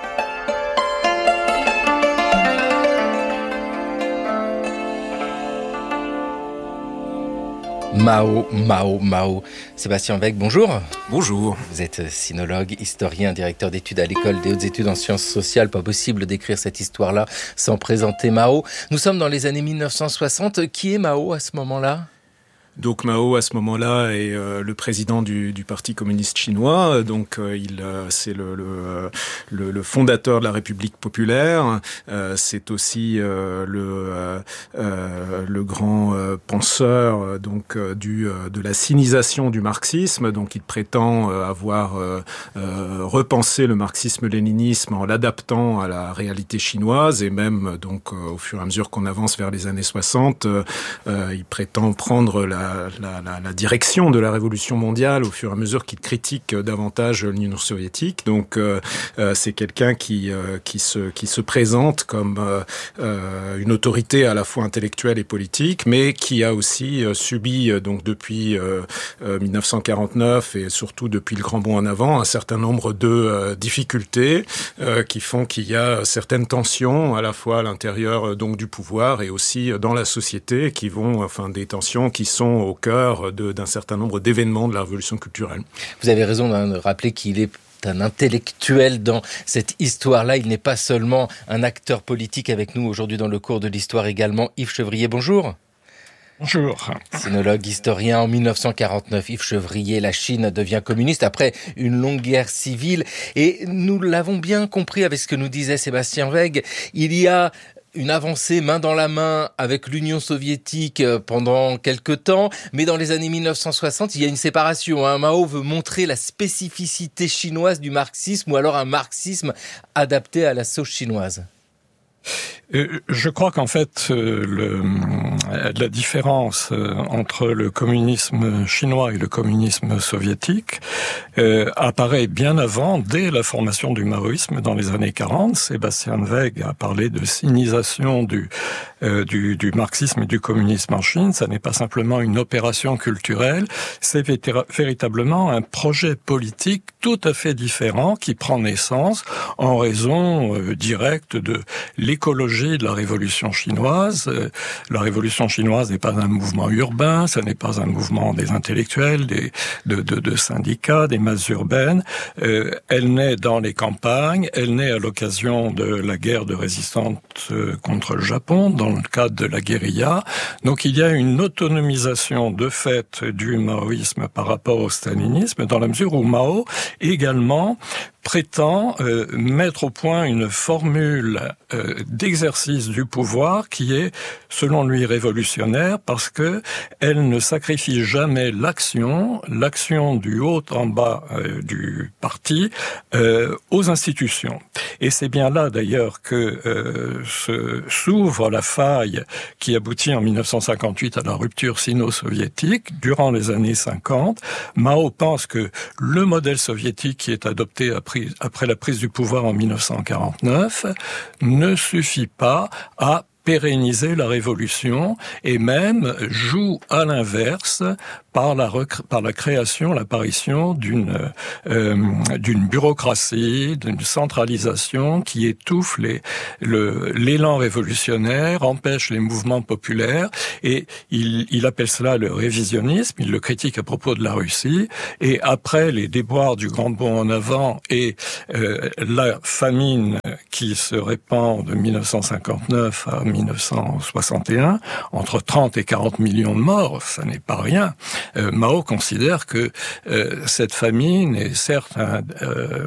Mao, Mao, Mao. Sébastien Weg, bonjour. Bonjour. Vous êtes sinologue, historien, directeur d'études à l'École des hautes études en sciences sociales. Pas possible d'écrire cette histoire-là sans présenter Mao. Nous sommes dans les années mille neuf cent soixante. Qui est Mao à ce moment-là ? Donc Mao à ce moment-là est euh, le président du, du Parti communiste chinois. Donc euh, il euh, c'est le, le, le, le fondateur de la République populaire. Euh, c'est aussi euh, le euh, euh, le grand euh, penseur euh, donc euh, du euh, de la sinisation du marxisme. Donc il prétend euh, avoir euh, euh, repensé le marxisme-léninisme en l'adaptant à la réalité chinoise et même donc euh, au fur et à mesure qu'on avance vers les années soixante, euh, euh, il prétend prendre la La, la, la direction de la révolution mondiale au fur et à mesure qu'il critique davantage l'Union soviétique. Donc euh, euh, c'est quelqu'un qui euh, qui se qui se présente comme euh, euh, une autorité à la fois intellectuelle et politique, mais qui a aussi euh, subi euh, donc depuis euh, euh, mille neuf cent quarante-neuf et surtout depuis le grand bond en avant un certain nombre de euh, difficultés euh, qui font qu'il y a certaines tensions à la fois à l'intérieur euh, donc du pouvoir et aussi euh, dans la société qui vont enfin des tensions qui sont au cœur de, d'un certain nombre d'événements de la révolution culturelle. Vous avez raison de rappeler qu'il est un intellectuel dans cette histoire-là. Il n'est pas seulement un acteur politique avec nous aujourd'hui dans le cours de l'histoire également. Yves Chevrier, bonjour. Bonjour. Sinologue, historien. En mille neuf cent quarante-neuf, Yves Chevrier, la Chine devient communiste après une longue guerre civile. Et nous l'avons bien compris avec ce que nous disait Sébastien Weg. Il y a une avancée main dans la main avec l'Union soviétique pendant quelques temps, mais dans les années mille neuf cent soixante, il y a une séparation. Hein. Mao veut montrer la spécificité chinoise du marxisme ou alors un marxisme adapté à la sauce chinoise. Je crois qu'en fait, le, la différence entre le communisme chinois et le communisme soviétique euh, apparaît bien avant, dès la formation du maoïsme dans les années quarante. Sébastien Weg a parlé de sinisation du, euh, du, du marxisme et du communisme en Chine. Ça n'est pas simplement une opération culturelle, c'est véritablement un projet politique tout à fait différent qui prend naissance en raison euh, directe de l'écologie chronologie de la révolution chinoise. La révolution chinoise n'est pas un mouvement urbain, ce n'est pas un mouvement des intellectuels, des, de, de, de syndicats, des masses urbaines. Euh, elle naît dans les campagnes, elle naît à l'occasion de la guerre de résistance contre le Japon, dans le cadre de la guérilla. Donc il y a une autonomisation de fait du maoïsme par rapport au stalinisme, dans la mesure où Mao également prétend euh, mettre au point une formule euh, d'exercice du pouvoir qui est, selon lui, révolutionnaire parce que elle ne sacrifie jamais l'action, l'action du haut en bas euh, du parti, euh, aux institutions. Et c'est bien là, d'ailleurs, que euh, se, s'ouvre la faille qui aboutit en dix-neuf cent cinquante-huit à la rupture sino-soviétique. Durant les années cinquante, Mao pense que le modèle soviétique qui est adopté après après la prise du pouvoir en dix-neuf cent quarante-neuf, ne suffit pas à pérenniser la révolution et même joue à l'inverse par la, rec- par la création, l'apparition d'une, euh, d'une bureaucratie, d'une centralisation qui étouffe les, le, l'élan révolutionnaire, empêche les mouvements populaires et il, il appelle cela le révisionnisme, il le critique à propos de la Russie et après les déboires du grand bond en avant et euh, la famine qui se répand de dix-neuf cent cinquante-neuf à dix-neuf cent soixante et un, entre trente et quarante millions de morts, ça n'est pas rien. Euh, Mao considère que euh, cette famine est certes un, euh,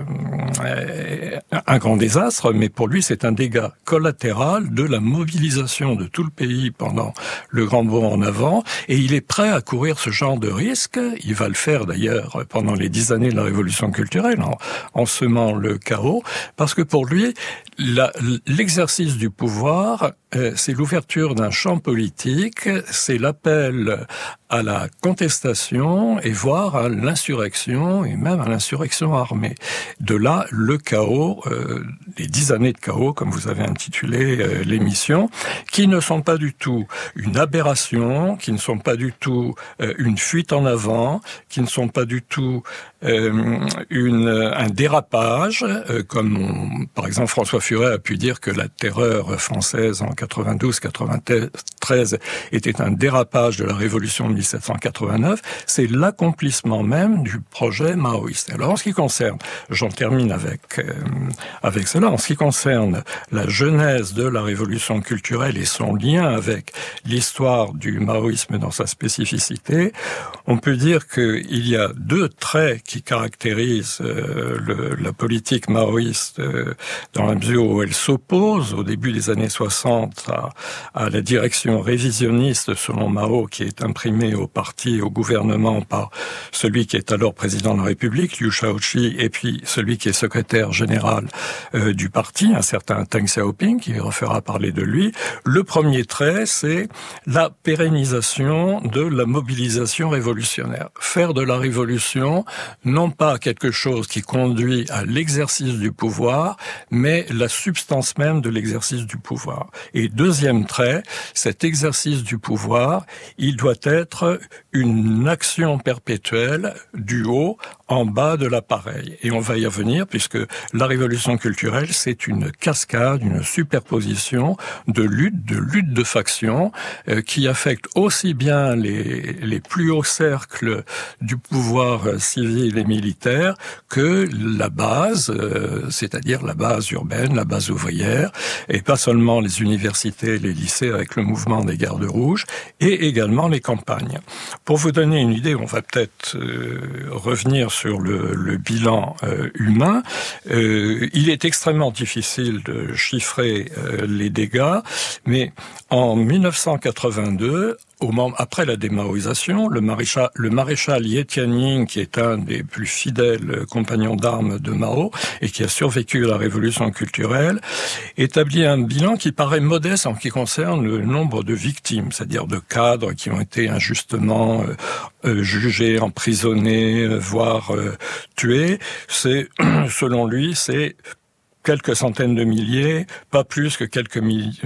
un grand désastre, mais pour lui c'est un dégât collatéral de la mobilisation de tout le pays pendant le grand bond en avant, et il est prêt à courir ce genre de risque. Il va le faire d'ailleurs pendant les dix années de la révolution culturelle, en, en semant le chaos, parce que pour lui, la, l'exercice du pouvoir, euh, c'est l'ouverture d'un champ politique, c'est l'appel à la contestation et voire à l'insurrection et même à l'insurrection armée. De là, le chaos, euh, les dix années de chaos, comme vous avez intitulé euh, l'émission, qui ne sont pas du tout une aberration, qui ne sont pas du tout euh, une fuite en avant, qui ne sont pas du tout euh, une, un dérapage, euh, comme on, par exemple François Furet a pu dire que la terreur française en quatre-vingt-douze quatre-vingt-treize était un dérapage de la révolution de dix-sept cent quatre-vingt-neuf, c'est l'accomplissement même du projet maoïste. Alors en ce qui concerne, j'en termine avec euh, avec cela, en ce qui concerne la genèse de la révolution culturelle et son lien avec l'histoire du maoïsme dans sa spécificité, on peut dire qu'il y a deux traits qui caractérisent euh, le, la politique maoïste euh, dans la mesure où elle s'oppose au début des années soixante à, à la direction révisionniste selon Mao qui est imprimée au parti, au gouvernement par celui qui est alors président de la République, Liu Shaoqi, et puis celui qui est secrétaire général euh, du parti, un certain Deng Xiaoping, qui refera parler de lui. Le premier trait, c'est la pérennisation de la mobilisation révolutionnaire. Faire de la révolution, non pas quelque chose qui conduit à l'exercice du pouvoir, mais la substance même de l'exercice du pouvoir. Et deuxième trait, cet exercice du pouvoir, il doit être une action perpétuelle du haut en bas de l'appareil. Et on va y revenir puisque la révolution culturelle, c'est une cascade, une superposition de luttes, de luttes de factions euh, qui affectent aussi bien les, les plus hauts cercles du pouvoir euh, civil et militaire que la base, euh, c'est-à-dire la base urbaine, la base ouvrière, et pas seulement les universités, les lycées avec le mouvement des gardes rouges, et également les campagnes. Pour vous donner une idée, on va peut-être euh, revenir sur le, le bilan euh, humain. Euh, il est extrêmement difficile de chiffrer euh, les dégâts, mais en dix-neuf cent quatre-vingt-deux, au moment, après la démaoïsation, le maréchal, le maréchal Ye Tianming, qui est un des plus fidèles compagnons d'armes de Mao et qui a survécu à la révolution culturelle, établit un bilan qui paraît modeste en ce qui concerne le nombre de victimes, c'est-à-dire de cadres qui ont été injustement euh, euh, jugés, emprisonnés, euh, voire euh, tués. C'est, selon lui, c'est quelques centaines de milliers, pas plus que quelques milliers.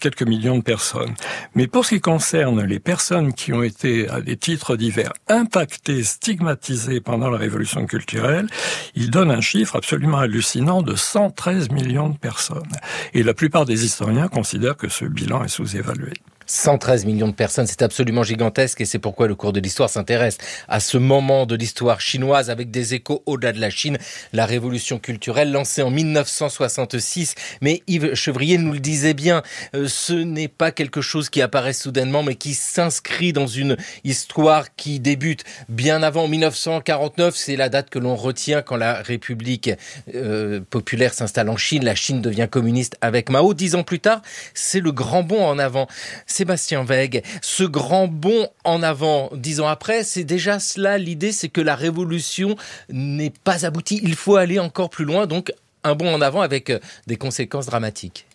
quelques millions de personnes. Mais pour ce qui concerne les personnes qui ont été, à des titres divers, impactées, stigmatisées pendant la révolution culturelle, il donne un chiffre absolument hallucinant de cent treize millions de personnes. Et la plupart des historiens considèrent que ce bilan est sous-évalué. cent treize millions de personnes, c'est absolument gigantesque et c'est pourquoi le cours de l'histoire s'intéresse à ce moment de l'histoire chinoise avec des échos au-delà de la Chine, la révolution culturelle lancée en mille neuf cent soixante-six. Mais Yves Chevrier nous le disait bien, euh, ce n'est pas quelque chose qui apparaît soudainement mais qui s'inscrit dans une histoire qui débute bien avant mille neuf cent quarante-neuf. C'est la date que l'on retient quand la République euh, populaire s'installe en Chine. La Chine devient communiste avec Mao. Dix ans plus tard, c'est le grand bond en avant. Sébastien Wegg, ce grand bond en avant, dix ans après, c'est déjà cela, l'idée c'est que la révolution n'est pas aboutie, il faut aller encore plus loin, donc un bond en avant avec des conséquences dramatiques.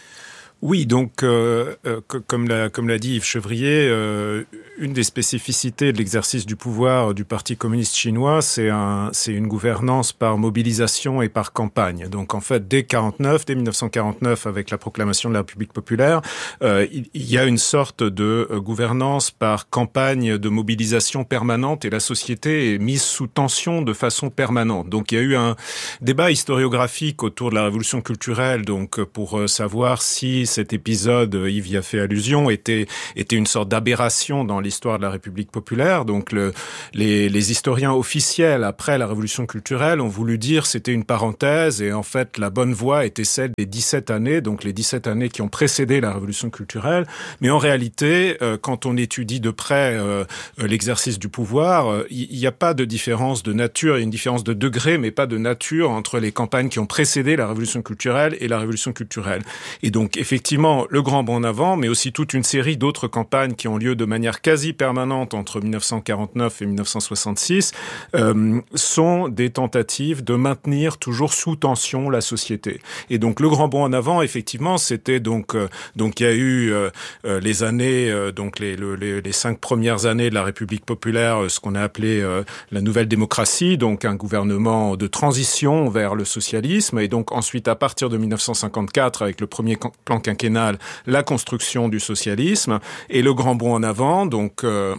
Oui, donc euh, euh, comme l'a comme l'a dit Yves Chevrier, euh, une des spécificités de l'exercice du pouvoir du Parti communiste chinois, c'est un c'est une gouvernance par mobilisation et par campagne. Donc en fait, dès quarante-neuf, dès mille neuf cent quarante-neuf, avec la proclamation de la République populaire, euh, il, il y a une sorte de euh, gouvernance par campagne de mobilisation permanente et la société est mise sous tension de façon permanente. Donc il y a eu un débat historiographique autour de la révolution culturelle, donc pour euh, savoir si cet épisode, Yves y a fait allusion, était était une sorte d'aberration dans l'histoire de la République populaire. Donc le, les, les historiens officiels après la Révolution culturelle ont voulu dire c'était une parenthèse et en fait la bonne voie était celle des dix-sept années, donc les dix-sept années qui ont précédé la Révolution culturelle. Mais en réalité, euh, quand on étudie de près euh, l'exercice du pouvoir, il n'y a pas de différence de nature, il y a une différence de degré, mais pas de nature entre les campagnes qui ont précédé la Révolution culturelle et la Révolution culturelle. Et donc effectivement, Effectivement, le grand bond en avant, mais aussi toute une série d'autres campagnes qui ont lieu de manière quasi permanente entre mille neuf cent quarante-neuf et mille neuf cent soixante-six euh, sont des tentatives de maintenir toujours sous tension la société. Et donc le grand bond en avant, effectivement, c'était donc euh, donc il y a eu euh, euh, les années euh, donc les, le, les les cinq premières années de la République populaire, euh, ce qu'on a appelé euh, la nouvelle démocratie, donc un gouvernement de transition vers le socialisme, et donc ensuite à partir de mille neuf cent cinquante-quatre avec le premier plan quinquennal, la construction du socialisme et le grand bond en avant, donc euh,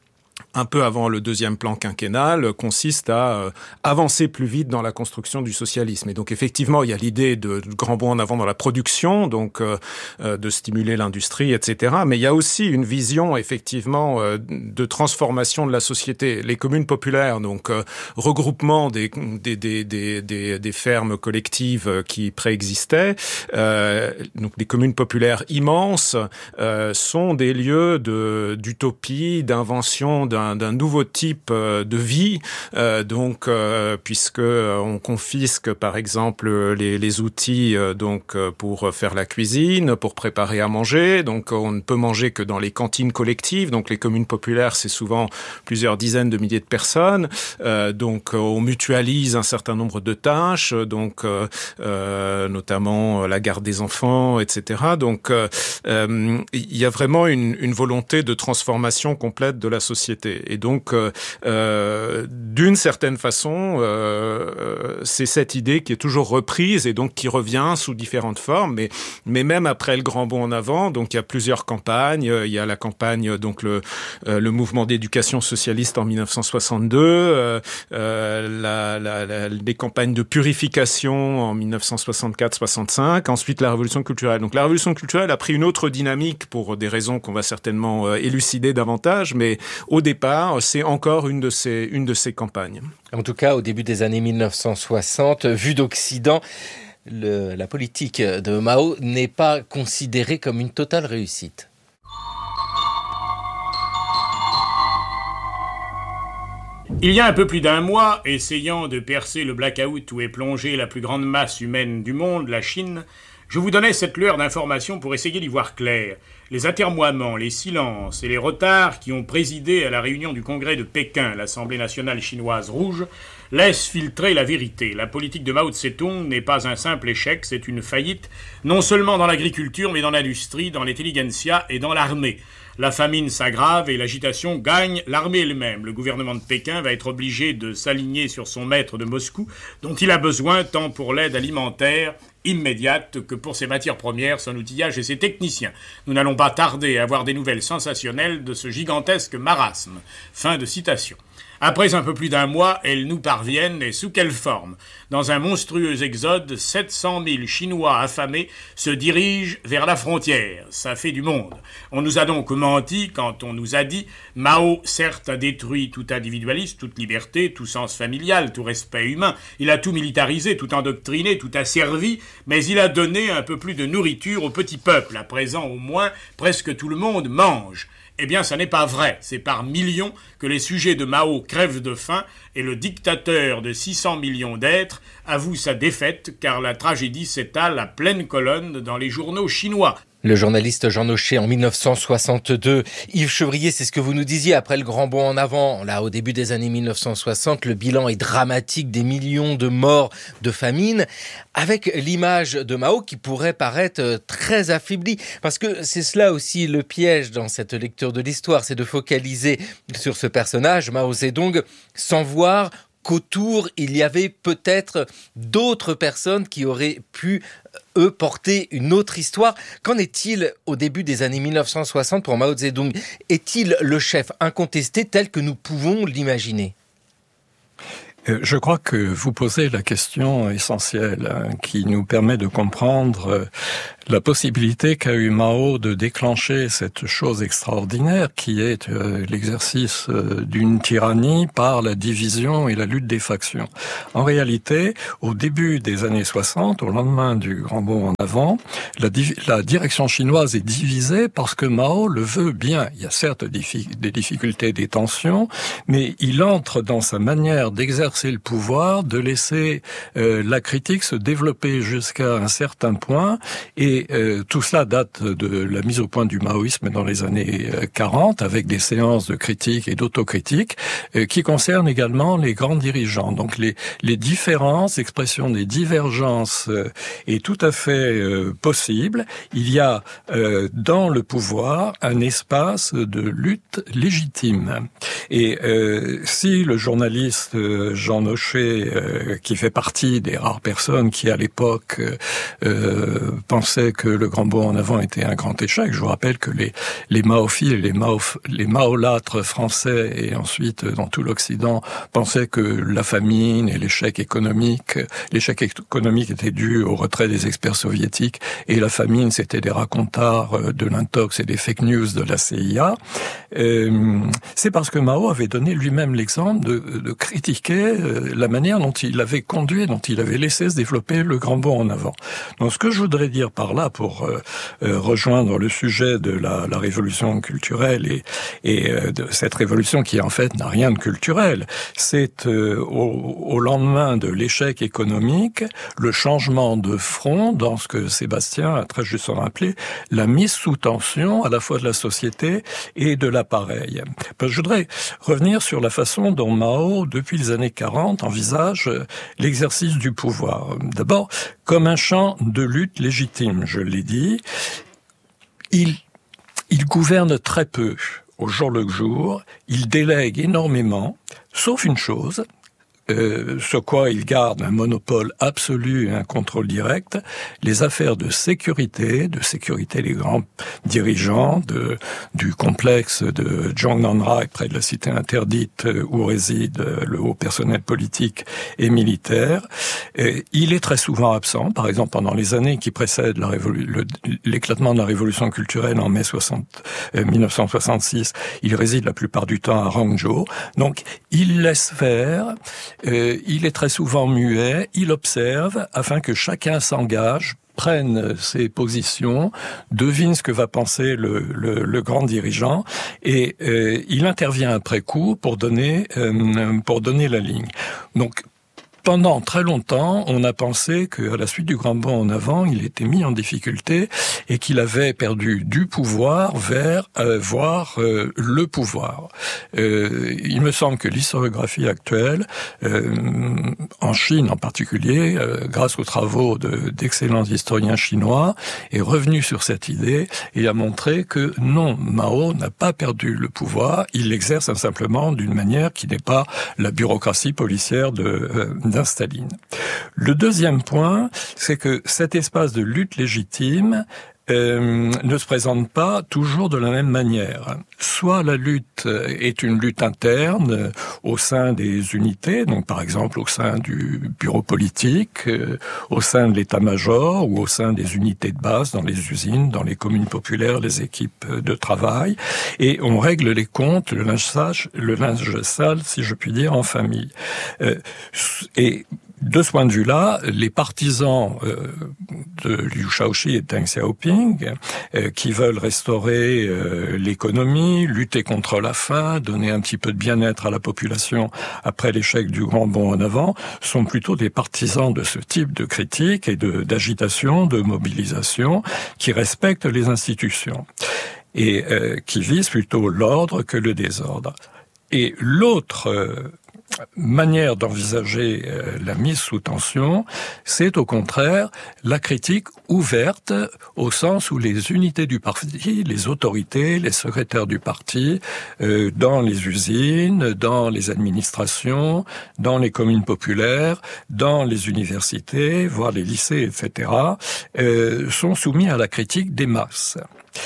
un peu avant le deuxième plan quinquennal, consiste à euh, avancer plus vite dans la construction du socialisme. Et donc effectivement, il y a l'idée de, de grand bond en avant dans la production, donc euh, euh, de stimuler l'industrie, et cetera. Mais il y a aussi une vision effectivement euh, de transformation de la société. Les communes populaires, donc euh, regroupement des, des, des, des, des, des fermes collectives qui préexistaient, euh, donc les communes populaires immenses, euh, sont des lieux de, d'utopie, d'invention, d'un d'un nouveau type de vie, euh, donc euh, puisque on confisque par exemple les, les outils euh, donc pour faire la cuisine, pour préparer à manger, donc on ne peut manger que dans les cantines collectives, donc les communes populaires c'est souvent plusieurs dizaines de milliers de personnes, euh, donc on mutualise un certain nombre de tâches, donc euh, euh, notamment la garde des enfants, et cetera. Donc euh, euh, il y a vraiment une, une volonté de transformation complète de la société. Et donc, euh, euh, d'une certaine façon, euh, c'est cette idée qui est toujours reprise et donc qui revient sous différentes formes. Mais, mais même après le grand bond en avant, donc il y a plusieurs campagnes. Il y a la campagne, donc le, euh, le mouvement d'éducation socialiste en mille neuf cent soixante-deux, euh, euh, la, la, la, les campagnes de purification en mille neuf cent soixante-quatre soixante-cinq. Ensuite, la révolution culturelle. Donc la révolution culturelle a pris une autre dynamique pour des raisons qu'on va certainement euh, élucider davantage, mais au départ, c'est encore une de ces, une de ces campagnes. En tout cas, au début des années mille neuf cent soixante, vu d'Occident, le, la politique de Mao n'est pas considérée comme une totale réussite. Il y a un peu plus d'un mois, essayant de percer le blackout où est plongée la plus grande masse humaine du monde, la Chine, je vous donnais cette lueur d'informations pour essayer d'y voir clair. Les atermoiements, les silences et les retards qui ont présidé à la réunion du congrès de Pékin, l'Assemblée nationale chinoise rouge, laissent filtrer la vérité. La politique de Mao Tse-tung n'est pas un simple échec, c'est une faillite, non seulement dans l'agriculture, mais dans l'industrie, dans l'intelligentsia et dans l'armée. La famine s'aggrave et l'agitation gagne l'armée elle-même. Le gouvernement de Pékin va être obligé de s'aligner sur son maître de Moscou, dont il a besoin tant pour l'aide alimentaire immédiate que pour ses matières premières, son outillage et ses techniciens. Nous n'allons pas tarder à avoir des nouvelles sensationnelles de ce gigantesque marasme. Fin de citation. Après un peu plus d'un mois, elles nous parviennent, et sous quelle forme? Dans un monstrueux exode, sept cent mille Chinois affamés se dirigent vers la frontière. Ça fait du monde. On nous a donc menti quand on nous a dit « Mao, certes, a détruit tout individualisme, toute liberté, tout sens familial, tout respect humain. Il a tout militarisé, tout endoctriné, tout asservi, mais il a donné un peu plus de nourriture au petit peuple. À présent, au moins, presque tout le monde mange. » Eh bien, ça n'est pas vrai. C'est par millions que les sujets de Mao crèvent de faim et le dictateur de six cents millions d'êtres avoue sa défaite car la tragédie s'étale à pleine colonne dans les journaux chinois. Le journaliste Jean Nochet en mille neuf cent soixante-deux. Yves Chevrier, c'est ce que vous nous disiez après le grand bond en avant. Là, au début des années mille neuf cent soixante, le bilan est dramatique, des millions de morts de famine, avec l'image de Mao qui pourrait paraître très affaiblie. Parce que c'est cela aussi le piège dans cette lecture de l'histoire, c'est de focaliser sur ce personnage, Mao Zedong, sans voir qu'autour, il y avait peut-être d'autres personnes qui auraient pu, eux, porter une autre histoire. Qu'en est-il au début des années mille neuf cent soixante pour Mao Zedong? Est-il le chef incontesté tel que nous pouvons l'imaginer? Je crois que vous posez la question essentielle hein, qui nous permet de comprendre euh, la possibilité qu'a eu Mao de déclencher cette chose extraordinaire qui est euh, l'exercice euh, d'une tyrannie par la division et la lutte des factions. En réalité, au début des années soixante, au lendemain du grand bond en avant, la, div- la direction chinoise est divisée parce que Mao le veut bien. Il y a certes diffi- des difficultés, des tensions, mais il entre dans sa manière d'exercer le pouvoir, de laisser euh, la critique se développer jusqu'à un certain point, et euh, tout cela date de la mise au point du maoïsme dans les années quarante, avec des séances de critique et d'autocritique, euh, qui concernent également les grands dirigeants. Donc les, les différences, l'expression des divergences euh, est tout à fait euh, possible. Il y a euh, dans le pouvoir un espace de lutte légitime. Et euh, si le journaliste euh, Jean Nochet, euh, qui fait partie des rares personnes qui, à l'époque, euh, pensaient que le grand bond en avant était un grand échec, je vous rappelle que les, les maophiles et les, mao, les maolâtres français et ensuite dans tout l'Occident pensaient que la famine et l'échec économique, l'échec économique était dû au retrait des experts soviétiques et la famine, c'était des racontards de l'intox et des fake news de la C I A. Euh, c'est parce que Mao avait donné lui-même l'exemple de, de critiquer la manière dont il avait conduit, dont il avait laissé se développer le grand bond en avant. Donc ce que je voudrais dire par là, pour euh, euh, rejoindre le sujet de la, la révolution culturelle et, et euh, de cette révolution qui en fait n'a rien de culturel, c'est euh, au, au lendemain de l'échec économique, le changement de front dans ce que Sébastien a très justement appelé la mise sous tension à la fois de la société et de l'appareil. Je voudrais revenir sur la façon dont Mao, depuis les années quarante, envisage l'exercice du pouvoir. D'abord, comme un champ de lutte légitime, je l'ai dit, il, il gouverne très peu au jour le jour, il délègue énormément, sauf une chose, Euh, sur quoi il garde un monopole absolu et un contrôle direct, les affaires de sécurité, de sécurité des grands dirigeants, de, du complexe de Zhongnanhai, près de la cité interdite où réside le haut personnel politique et militaire. Et il est très souvent absent, par exemple pendant les années qui précèdent la révolu- le, l'éclatement de la révolution culturelle en mai soixante, euh, mille neuf cent soixante-six, il réside la plupart du temps à Hangzhou. Donc il laisse faire. Euh, il est très souvent muet, il observe afin que chacun s'engage, prenne ses positions, devine ce que va penser le, le, le grand dirigeant et euh, il intervient après coup pour donner, euh, pour donner la ligne. Donc, pendant très longtemps, on a pensé qu'à la suite du grand bond en avant, il était mis en difficulté et qu'il avait perdu du pouvoir vers euh, voir euh, le pouvoir. Euh, il me semble que l'historiographie actuelle, euh, en Chine en particulier, euh, grâce aux travaux de, d'excellents historiens chinois, est revenue sur cette idée et a montré que non, Mao n'a pas perdu le pouvoir, il l'exerce simplement d'une manière qui n'est pas la bureaucratie policière de euh, d'un Staline. Le deuxième point, c'est que cet espace de lutte légitime Euh, ne se présente pas toujours de la même manière. Soit la lutte est une lutte interne euh, au sein des unités, donc par exemple au sein du bureau politique, euh, au sein de l'état-major ou au sein des unités de base dans les usines, dans les communes populaires, les équipes de travail, et on règle les comptes, le linge sale, le linge sale si je puis dire, en famille. Euh, et de ce point de vue-là, les partisans euh, de Liu Shaoqi et Deng Xiaoping, euh, qui veulent restaurer euh, l'économie, lutter contre la faim, donner un petit peu de bien-être à la population après l'échec du grand bond en avant, sont plutôt des partisans de ce type de critique et de, d'agitation, de mobilisation, qui respectent les institutions et euh, qui visent plutôt l'ordre que le désordre. Et l'autre euh, manière d'envisager euh, la mise sous tension, c'est au contraire la critique ouverte au sens où les unités du parti, les autorités, les secrétaires du parti, euh, dans les usines, dans les administrations, dans les communes populaires, dans les universités, voire les lycées, et cetera, euh, sont soumis à la critique des masses.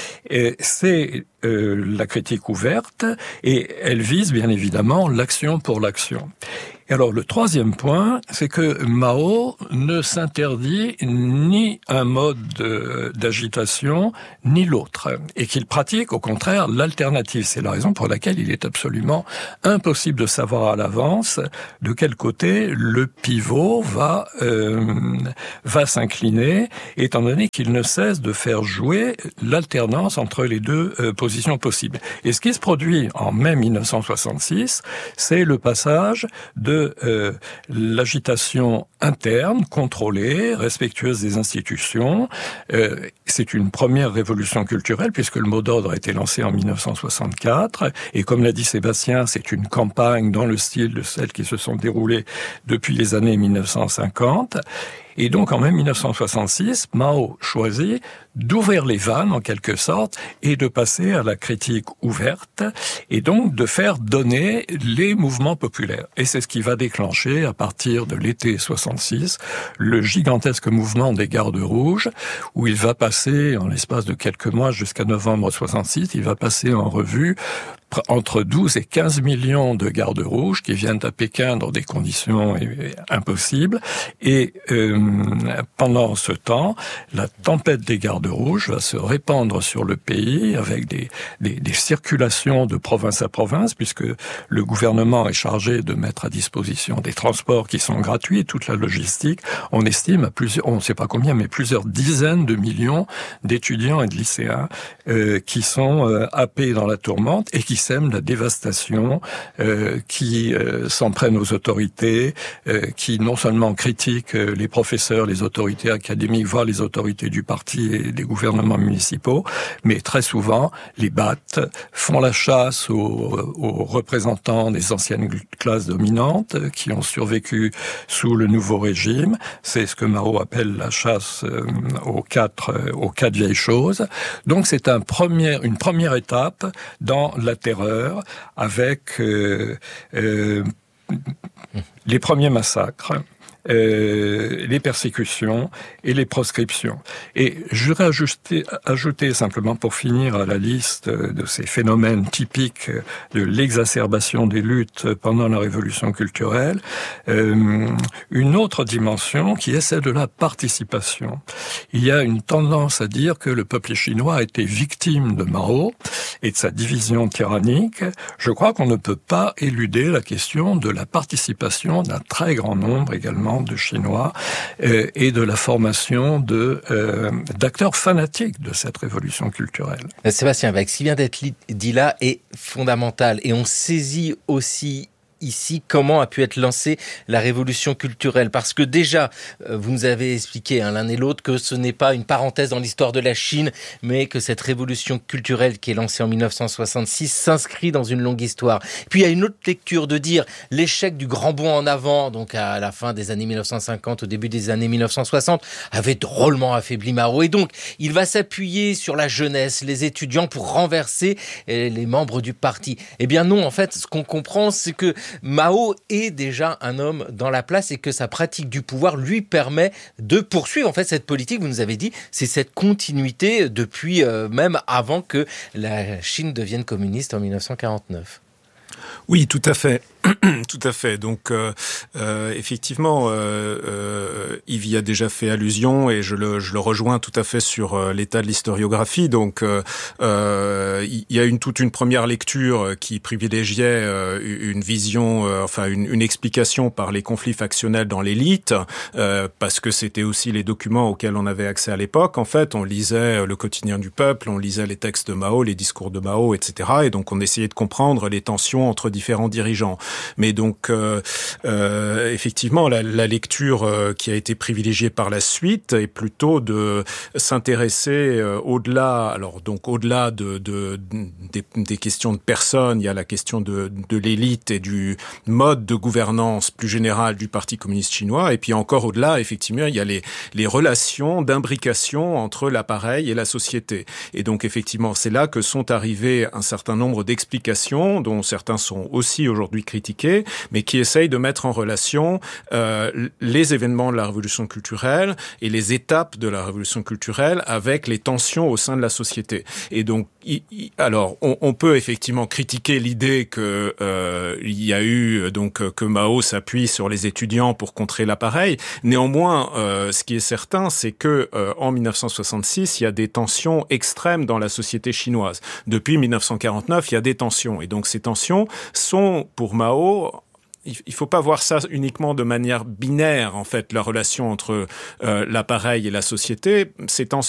Et c'est euh, la critique ouverte et elle vise bien évidemment l'action pour l'action. Et alors le troisième point, c'est que Mao ne s'interdit ni un mode de, d'agitation ni l'autre, et qu'il pratique au contraire l'alternative. C'est la raison pour laquelle il est absolument impossible de savoir à l'avance de quel côté le pivot va euh, va s'incliner, étant donné qu'il ne cesse de faire jouer l'alternance entre les deux euh, positions possibles. Et ce qui se produit en mai mille neuf cent soixante-six, c'est le passage de Euh, l'agitation interne, contrôlée, respectueuse des institutions. Euh, c'est une première révolution culturelle puisque le mot d'ordre a été lancé en mille neuf cent soixante-quatre et comme l'a dit Sébastien, c'est une campagne dans le style de celles qui se sont déroulées depuis les années mille neuf cent cinquante. Et donc, en mai mille neuf cent soixante-six, Mao choisit d'ouvrir les vannes, en quelque sorte, et de passer à la critique ouverte, et donc de faire donner les mouvements populaires. Et c'est ce qui va déclencher, à partir de l'été soixante-six, le gigantesque mouvement des Gardes rouges, où il va passer, en l'espace de quelques mois jusqu'à novembre soixante-six, il va passer en revue entre douze et quinze millions de gardes rouges qui viennent à Pékin dans des conditions impossibles. Et euh, pendant ce temps, la tempête des gardes rouges va se répandre sur le pays avec des, des, des circulations de province à province, puisque le gouvernement est chargé de mettre à disposition des transports qui sont gratuits, toute la logistique. On estime à plusieurs, on ne sait pas combien, mais plusieurs dizaines de millions d'étudiants et de lycéens euh, qui sont euh, happés dans la tourmente et qui sèment la dévastation, euh, qui euh, s'en prennent aux autorités, euh, qui non seulement critiquent euh, les professeurs, les autorités académiques, voire les autorités du parti et des gouvernements municipaux, mais très souvent les battent, font la chasse aux, aux représentants des anciennes classes dominantes qui ont survécu sous le nouveau régime. C'est ce que Mao appelle la chasse euh, aux quatre, euh, aux quatre vieilles choses. Donc c'est un premier, une première étape dans la terreur avec euh, euh, les premiers massacres. Euh, les persécutions et les proscriptions. Et je voudrais ajouter, ajouter simplement pour finir à la liste de ces phénomènes typiques de l'exacerbation des luttes pendant la révolution culturelle, euh, une autre dimension qui est celle de la participation. Il y a une tendance à dire que le peuple chinois a été victime de Mao et de sa division tyrannique. Je crois qu'on ne peut pas éluder la question de la participation d'un très grand nombre également de Chinois euh, et de la formation de euh, d'acteurs fanatiques de cette révolution culturelle. Sébastien Weck, ce qui vient d'être dit là est fondamental et on saisit aussi ici comment a pu être lancée la révolution culturelle, parce que déjà vous nous avez expliqué hein, l'un et l'autre que ce n'est pas une parenthèse dans l'histoire de la Chine, mais que cette révolution culturelle qui est lancée en mille neuf cent soixante-six s'inscrit dans une longue histoire. Puis il y a une autre lecture de dire l'échec du grand bond en avant, donc à la fin des années mille neuf cent cinquante, au début des années mille neuf cent soixante, avait drôlement affaibli Mao, et donc il va s'appuyer sur la jeunesse, les étudiants pour renverser les membres du parti. Eh bien non, en fait, ce qu'on comprend, c'est que Mao est déjà un homme dans la place et que sa pratique du pouvoir lui permet de poursuivre en fait cette politique. Vous nous avez dit, c'est cette continuité depuis euh, même avant que la Chine devienne communiste en dix-neuf cent quarante-neuf. Oui, tout à fait. Tout à fait. Donc, euh, euh, effectivement, euh, euh, Yves y a déjà fait allusion et je le, je le rejoins tout à fait sur euh, l'état de l'historiographie. Donc, euh, euh, il y a une toute une première lecture qui privilégiait euh, une vision, euh, enfin une, une explication par les conflits factionnels dans l'élite, euh, parce que c'était aussi les documents auxquels on avait accès à l'époque. En fait, on lisait le quotidien du peuple, on lisait les textes de Mao, les discours de Mao, et cetera. Et donc, on essayait de comprendre les tensions entre différents dirigeants. Mais donc, euh, euh, effectivement, la, la lecture euh, qui a été privilégiée par la suite est plutôt de s'intéresser euh, au-delà, alors donc au-delà de, de, des, des questions de personnes, il y a la question de, de l'élite et du mode de gouvernance plus général du Parti communiste chinois, et puis encore au-delà, effectivement, il y a les, les relations d'imbrication entre l'appareil et la société. Et donc, effectivement, c'est là que sont arrivés un certain nombre d'explications, dont certains sont aussi aujourd'hui critiqués, mais qui essayent de mettre en relation euh, les événements de la révolution culturelle et les étapes de la révolution culturelle avec les tensions au sein de la société. Et donc, y, y, alors, on, on peut effectivement critiquer l'idée que euh, il y a eu donc que Mao s'appuie sur les étudiants pour contrer l'appareil. Néanmoins, euh, ce qui est certain, c'est que euh, en dix-neuf cent soixante-six, il y a des tensions extrêmes dans la société chinoise. Depuis dix-neuf cent quarante-neuf, il y a des tensions, et donc ces tensions sont pour Mao. Il ne faut pas voir ça uniquement de manière binaire, en fait, la relation entre euh, l'appareil et la société. Ces tensions